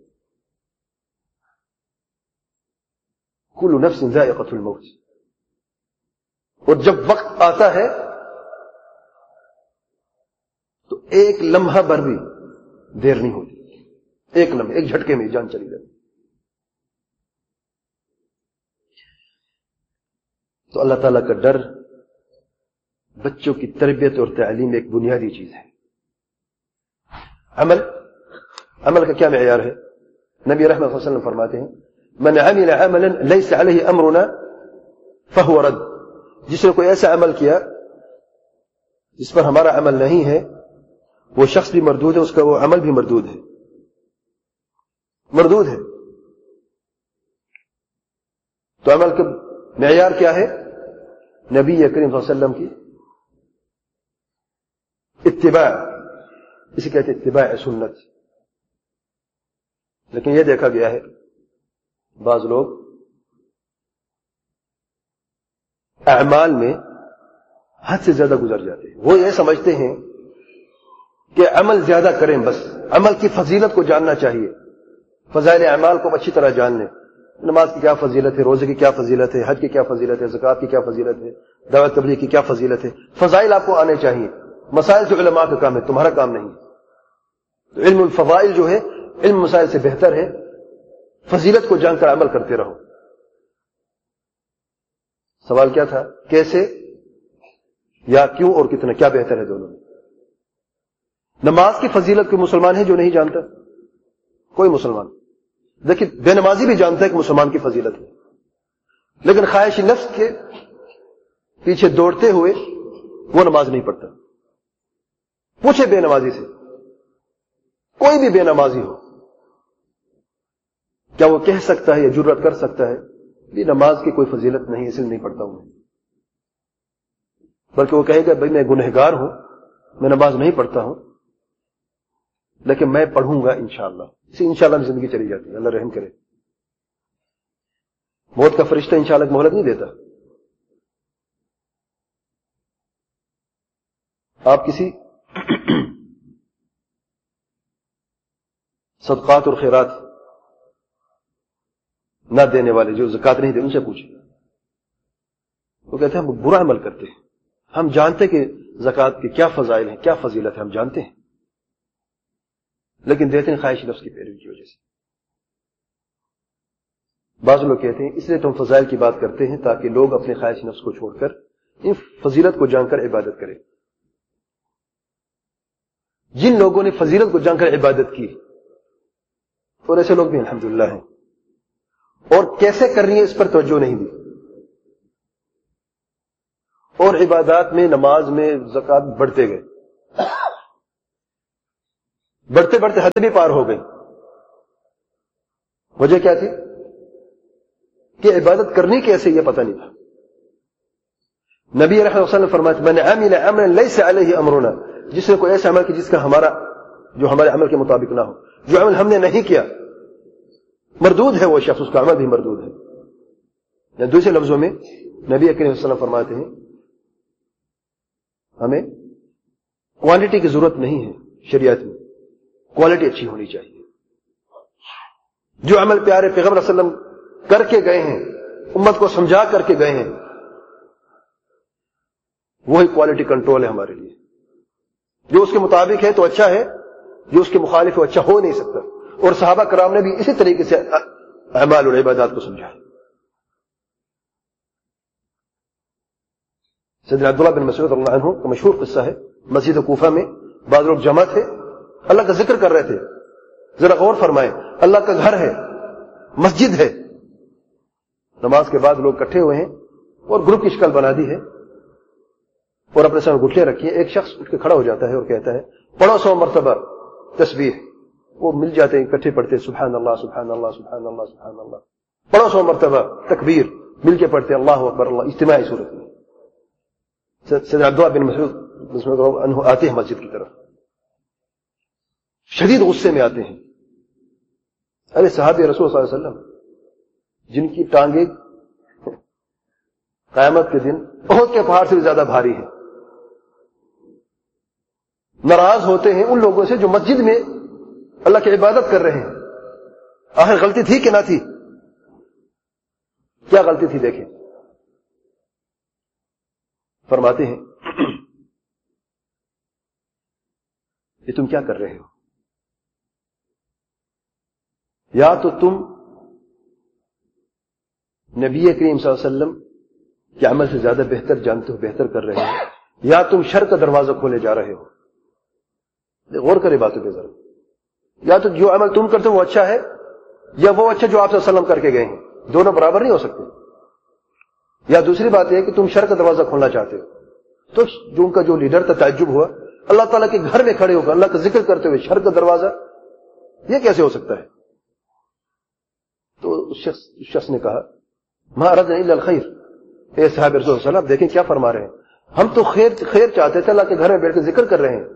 کل نفس ذائقۃ الموت, اور جب وقت آتا ہے تو ایک لمحہ بھر بھی دیر نہیں ہوتی, ایک لمحے, ایک جھٹکے میں جان چلی جاتی. تو اللہ تعالیٰ کا ڈر بچوں کی تربیت اور تعلیم ایک بنیادی چیز ہے. عمل عمل کا کیا معیار ہے؟ نبی رحمۃ اللہ صلی اللہ علیہ وسلم فرماتے ہیں من عمل عملا ليس عليه امرنا فهو رد. جس نے کوئی ایسا عمل کیا جس پر ہمارا عمل نہیں ہے وہ شخص بھی مردود ہے, اس کا وہ عمل بھی مردود ہے, مردود ہے. تو عمل کا معیار کیا ہے؟ نبی کریم صلی اللہ علیہ وسلم کی اتباع, اسے کہتے اتباع سنت. لیکن یہ دیکھا گیا ہے بعض لوگ اعمال میں حد سے زیادہ گزر جاتے ہیں. وہ یہ سمجھتے ہیں کہ عمل زیادہ کریں, بس عمل کی فضیلت کو جاننا چاہیے, فضائل اعمال کو اچھی طرح جان لیں. نماز کی کیا فضیلت ہے, روزے کی کیا فضیلت ہے, حج کی کیا فضیلت ہے, زکوٰۃ کی کیا فضیلت ہے, دعوت تبلیغ کی کیا فضیلت ہے. فضائل آپ کو آنے چاہیے. مسائل تو علماء کا کام ہے, تمہارا کام نہیں. تو علم الفضائل جو ہے علم مسائل سے بہتر ہے. فضیلت کو جان کر عمل کرتے رہو. سوال کیا تھا؟ کیسے یا کیوں اور کتنا, کیا بہتر ہے دونوں میں؟ نماز کی فضیلت کوئی مسلمان ہے جو نہیں جانتا؟ کوئی مسلمان. دیکھیں بے نمازی بھی جانتا ہے کہ مسلمان کی فضیلت ہے, لیکن خواہش نفس کے پیچھے دوڑتے ہوئے وہ نماز نہیں پڑھتا. پوچھے بے نمازی سے, کوئی بھی بے نمازی ہو, کیا وہ کہہ سکتا ہے یا جرأت کر سکتا ہے بھی نماز کی کوئی فضیلت نہیں اس لیے نہیں پڑھتا ہوں؟ بلکہ وہ کہے گا بھائی میں گنہگار ہوں, میں نماز نہیں پڑھتا ہوں, لیکن میں پڑھوں گا انشاءاللہ. اسی انشاءاللہ میں زندگی چلی جاتی ہے. اللہ رحم کرے. موت کا فرشتہ انشاءاللہ کی مہلت نہیں دیتا. آپ کسی صدقات اور خیرات نہ دینے والے جو زکات نہیں دے ان سے پوچھیں, وہ کہتے ہیں ہم برا عمل کرتے ہیں, ہم جانتے کہ زکات کے کیا فضائل ہیں, کیا فضیلت ہے, ہم جانتے ہیں, لیکن دیتے ہیں خواہش نفس کی پیروی کی وجہ سے. بعض لوگ کہتے ہیں اس لیے تو ہم فضائل کی بات کرتے ہیں تاکہ لوگ اپنے خواہش نفس کو چھوڑ کر ان فضیلت کو جان کر عبادت کریں. جن لوگوں نے فضیلت کو جان کر عبادت کی اور ایسے لوگ بھی الحمدللہ ہیں, اور کیسے کرنی ہے اس پر توجہ نہیں دی,
اور عبادات میں، نماز میں، زکات بڑھتے گئے، بڑھتے بڑھتے حد بھی پار ہو گئی. وجہ کیا تھی؟ کہ عبادت کرنی کیسے یہ پتہ نہیں تھا. نبی رحمۃ اللہ علیہ وسلم نے فرمایا من عمل عملا ليس عليه امرنا، جس نے کوئی ایسا عمل کہ جس کا ہمارا جو ہمارے عمل کے مطابق نہ ہو، جو عمل ہم نے نہیں کیا مردود ہے وہ شخص، اس کا عمل بھی مردود ہے. یا دوسرے لفظوں میں نبی کریم صلی اللہ علیہ وسلم فرماتے ہیں ہمیں کوانٹٹی کی ضرورت نہیں ہے شریعت میں، کوالٹی اچھی ہونی چاہیے. جو عمل پیارے پیغمبر صلی اللہ علیہ وسلم کر کے گئے ہیں، امت کو سمجھا کر کے گئے ہیں، وہی کوالٹی کنٹرول ہے ہمارے لیے. جو اس کے مطابق ہے تو اچھا ہے، جو اس کے مخالف ہے اچھا ہو نہیں سکتا. اور صحابہ کرام نے بھی اسی طریقے سے اعمال اور عبادات کو سمجھا ہے. سیدنا عبداللہ بن مسعود رضی اللہ عنہ کا مشہور قصہ ہے، مسجد کوفہ میں بعض لوگ جمع تھے، اللہ کا ذکر کر رہے تھے. ذرا غور فرمائیں، اللہ کا گھر ہے، مسجد ہے، نماز کے بعد لوگ اکٹھے ہوئے ہیں اور گروپ کی شکل بنا دی ہے اور اپنے سامنے گھٹنے رکھی ہے. ایک شخص اٹھ کے کھڑا ہو جاتا ہے اور کہتا ہے پڑھو سو مرتبہ تسبیح. وہ مل جاتے ہیں، اکٹھے پڑھتے سبحان اللہ سبحان اللہ سبحان اللہ سبحان اللہ. پڑھو سو مرتبہ تکبیر، مل کے پڑھتے اللہ اکبر اللہ، اجتماعی صورت میں. سیدنا عبداللہ بن مسعود عنہ آتے ہیں مسجد کی طرف، شدید غصے میں آتے ہیں. ارے صحابی رسول صلی اللہ علیہ وسلم جن کی ٹانگیں قیامت کے دن احد کے پہاڑ سے بھی زیادہ بھاری ہیں، ناراض ہوتے ہیں ان لوگوں سے جو مسجد میں اللہ کی عبادت کر رہے ہیں. آخر غلطی تھی کہ نہ تھی؟ کیا غلطی تھی دیکھیں. فرماتے ہیں یہ تم کیا کر رہے ہو؟ یا تو تم نبی کریم صلی اللہ علیہ وسلم کے عمل سے زیادہ بہتر جانتے ہو، بہتر کر رہے ہو، یا تم شر کا دروازہ کھولے جا رہے ہو. غور کرے باتوں پہ ذرا. یا تو جو عمل تم کرتے ہو وہ اچھا ہے، یا وہ اچھا جو آپ صلی اللہ علیہ وسلم کر کے گئے ہیں، دونوں برابر نہیں ہو سکتے. یا دوسری بات یہ ہے کہ تم شر کا دروازہ کھولنا چاہتے ہو. تو جو ان کا جو لیڈر تھا تعجب ہوا، اللہ تعالیٰ کے گھر میں کھڑے ہو کر اللہ کا ذکر کرتے ہوئے شر کا دروازہ، یہ کیسے ہو سکتا ہے؟ تو اس شخص, اس شخص نے کہا ما اردنا الا الخیر. اے صحابہ رسول اللہ صلی اللہ علیہ وسلم دیکھیں کیا فرما رہے ہیں، ہم تو خیر خیر چاہتے تھے، اللہ کے گھر میں بیٹھ کے ذکر کر رہے ہیں.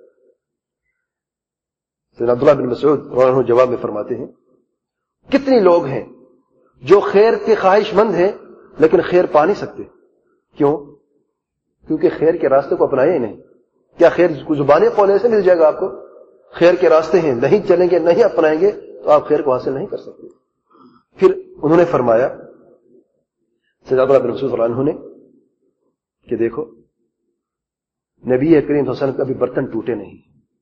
سیدنا عبداللہ بن مسعود رضی اللہ عنہ جواب میں فرماتے ہیں کتنی لوگ ہیں جو خیر کے خواہش مند ہیں لیکن خیر پا نہیں سکتے. کیوں؟ کیونکہ خیر کے راستے کو اپنائے ہی نہیں. کیا خیر کو زبانی قول سے مل جائے گا آپ کو؟ خیر کے راستے ہیں، نہیں چلیں گے، نہیں اپنائیں گے تو آپ خیر کو حاصل نہیں کر سکتے. پھر انہوں نے فرمایا سیدنا عبداللہ بن مسعود رضی اللہ عنہ نے کہ دیکھو نبی کریم صلی اللہ علیہ وسلم کا بھی برتن ٹوٹے نہیں،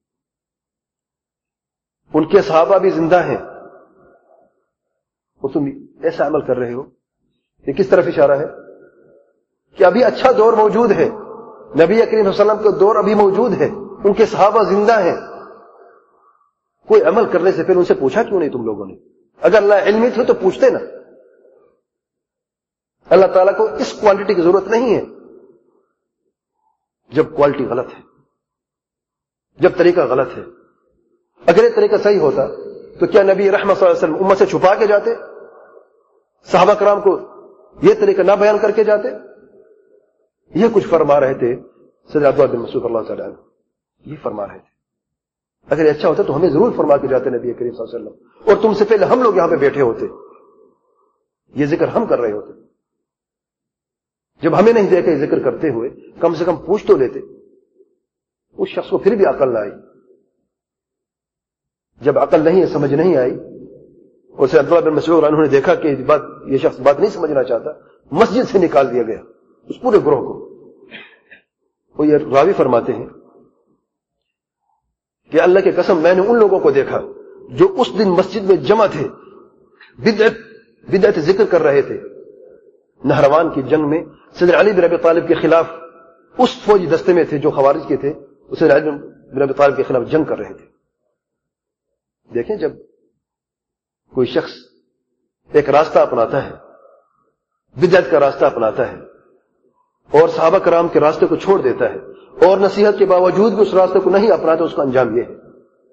ان کے صحابہ بھی زندہ ہیں، اور تم ایسا عمل کر رہے ہو. یہ کس طرف اشارہ ہے؟ کہ ابھی اچھا دور موجود ہے، نبی کریم صلی اللہ علیہ وسلم کا دور ابھی موجود ہے، ان کے صحابہ زندہ ہیں. کوئی عمل کرنے سے پہلے ان سے پوچھا کیوں نہیں تم لوگوں نے؟ اگر اللہ علمی تھے تو پوچھتے نا. اللہ تعالیٰ کو اس کوالٹی کی ضرورت نہیں ہے. جب کوالٹی غلط ہے، جب طریقہ غلط ہے. اگر یہ طریقہ صحیح ہوتا تو کیا نبی رحمت صلی اللہ علیہ وسلم امت سے چھپا کے جاتے؟ صحابہ کرام کو یہ طریقہ نہ بیان کر کے جاتے؟ یہ کچھ فرما رہے تھے سیدنا عبداللہ بن مسعود اللہ تعالیٰ عنہ، یہ فرما رہے تھے. اگر یہ اچھا ہوتا تو ہمیں ضرور فرما کے جاتے نبی کریم صلی اللہ علیہ وسلم، اور تم سے پہلے ہم لوگ یہاں پہ بیٹھے ہوتے، یہ ذکر ہم کر رہے ہوتے. جب ہمیں نہیں دیکھا یہ ذکر کرتے ہوئے کم سے کم پوچھ تو لیتے. اس شخص کو پھر بھی عقل نہ آئی. جب عقل نہیں ہے، سمجھ نہیں آئی، اور سے عبداللہ بن مسعود انہوں نے دیکھا کہ بات یہ شخص بات نہیں سمجھنا چاہتا، مسجد سے نکال دیا گیا اس پورے گروہ کو. وہ یہ راوی فرماتے ہیں کہ اللہ کی قسم میں نے ان لوگوں کو دیکھا جو اس دن مسجد میں جمع تھے، بدعت بدعت ذکر کر رہے تھے. نہروان کی جنگ میں سیدنا علی بن ابی طالب کے خلاف اس فوجی دستے میں تھے جو خوارج کے تھے، سیدنا علی بن ابی طالب کے خلاف جنگ کر رہے تھے. دیکھیں جب کوئی شخص ایک راستہ اپناتا ہے، بدعت کا راستہ اپناتا ہے، اور صحابہ کرام کے راستے کو چھوڑ دیتا ہے اور نصیحت کے باوجود بھی اس راستے کو نہیں اپناتا، اس کا انجام یہ ہے.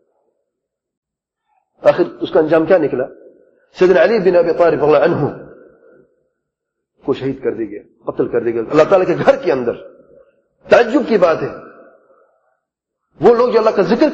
آخر اس کا انجام کیا نکلا؟ سیدنا علی بن ابی طالب رضی اللہ عنہ کو شہید کر دیا گیا، قتل کر دیا گیا اللہ تعالیٰ کے گھر کے اندر. تعجب کی بات ہے وہ لوگ جو اللہ کا ذکر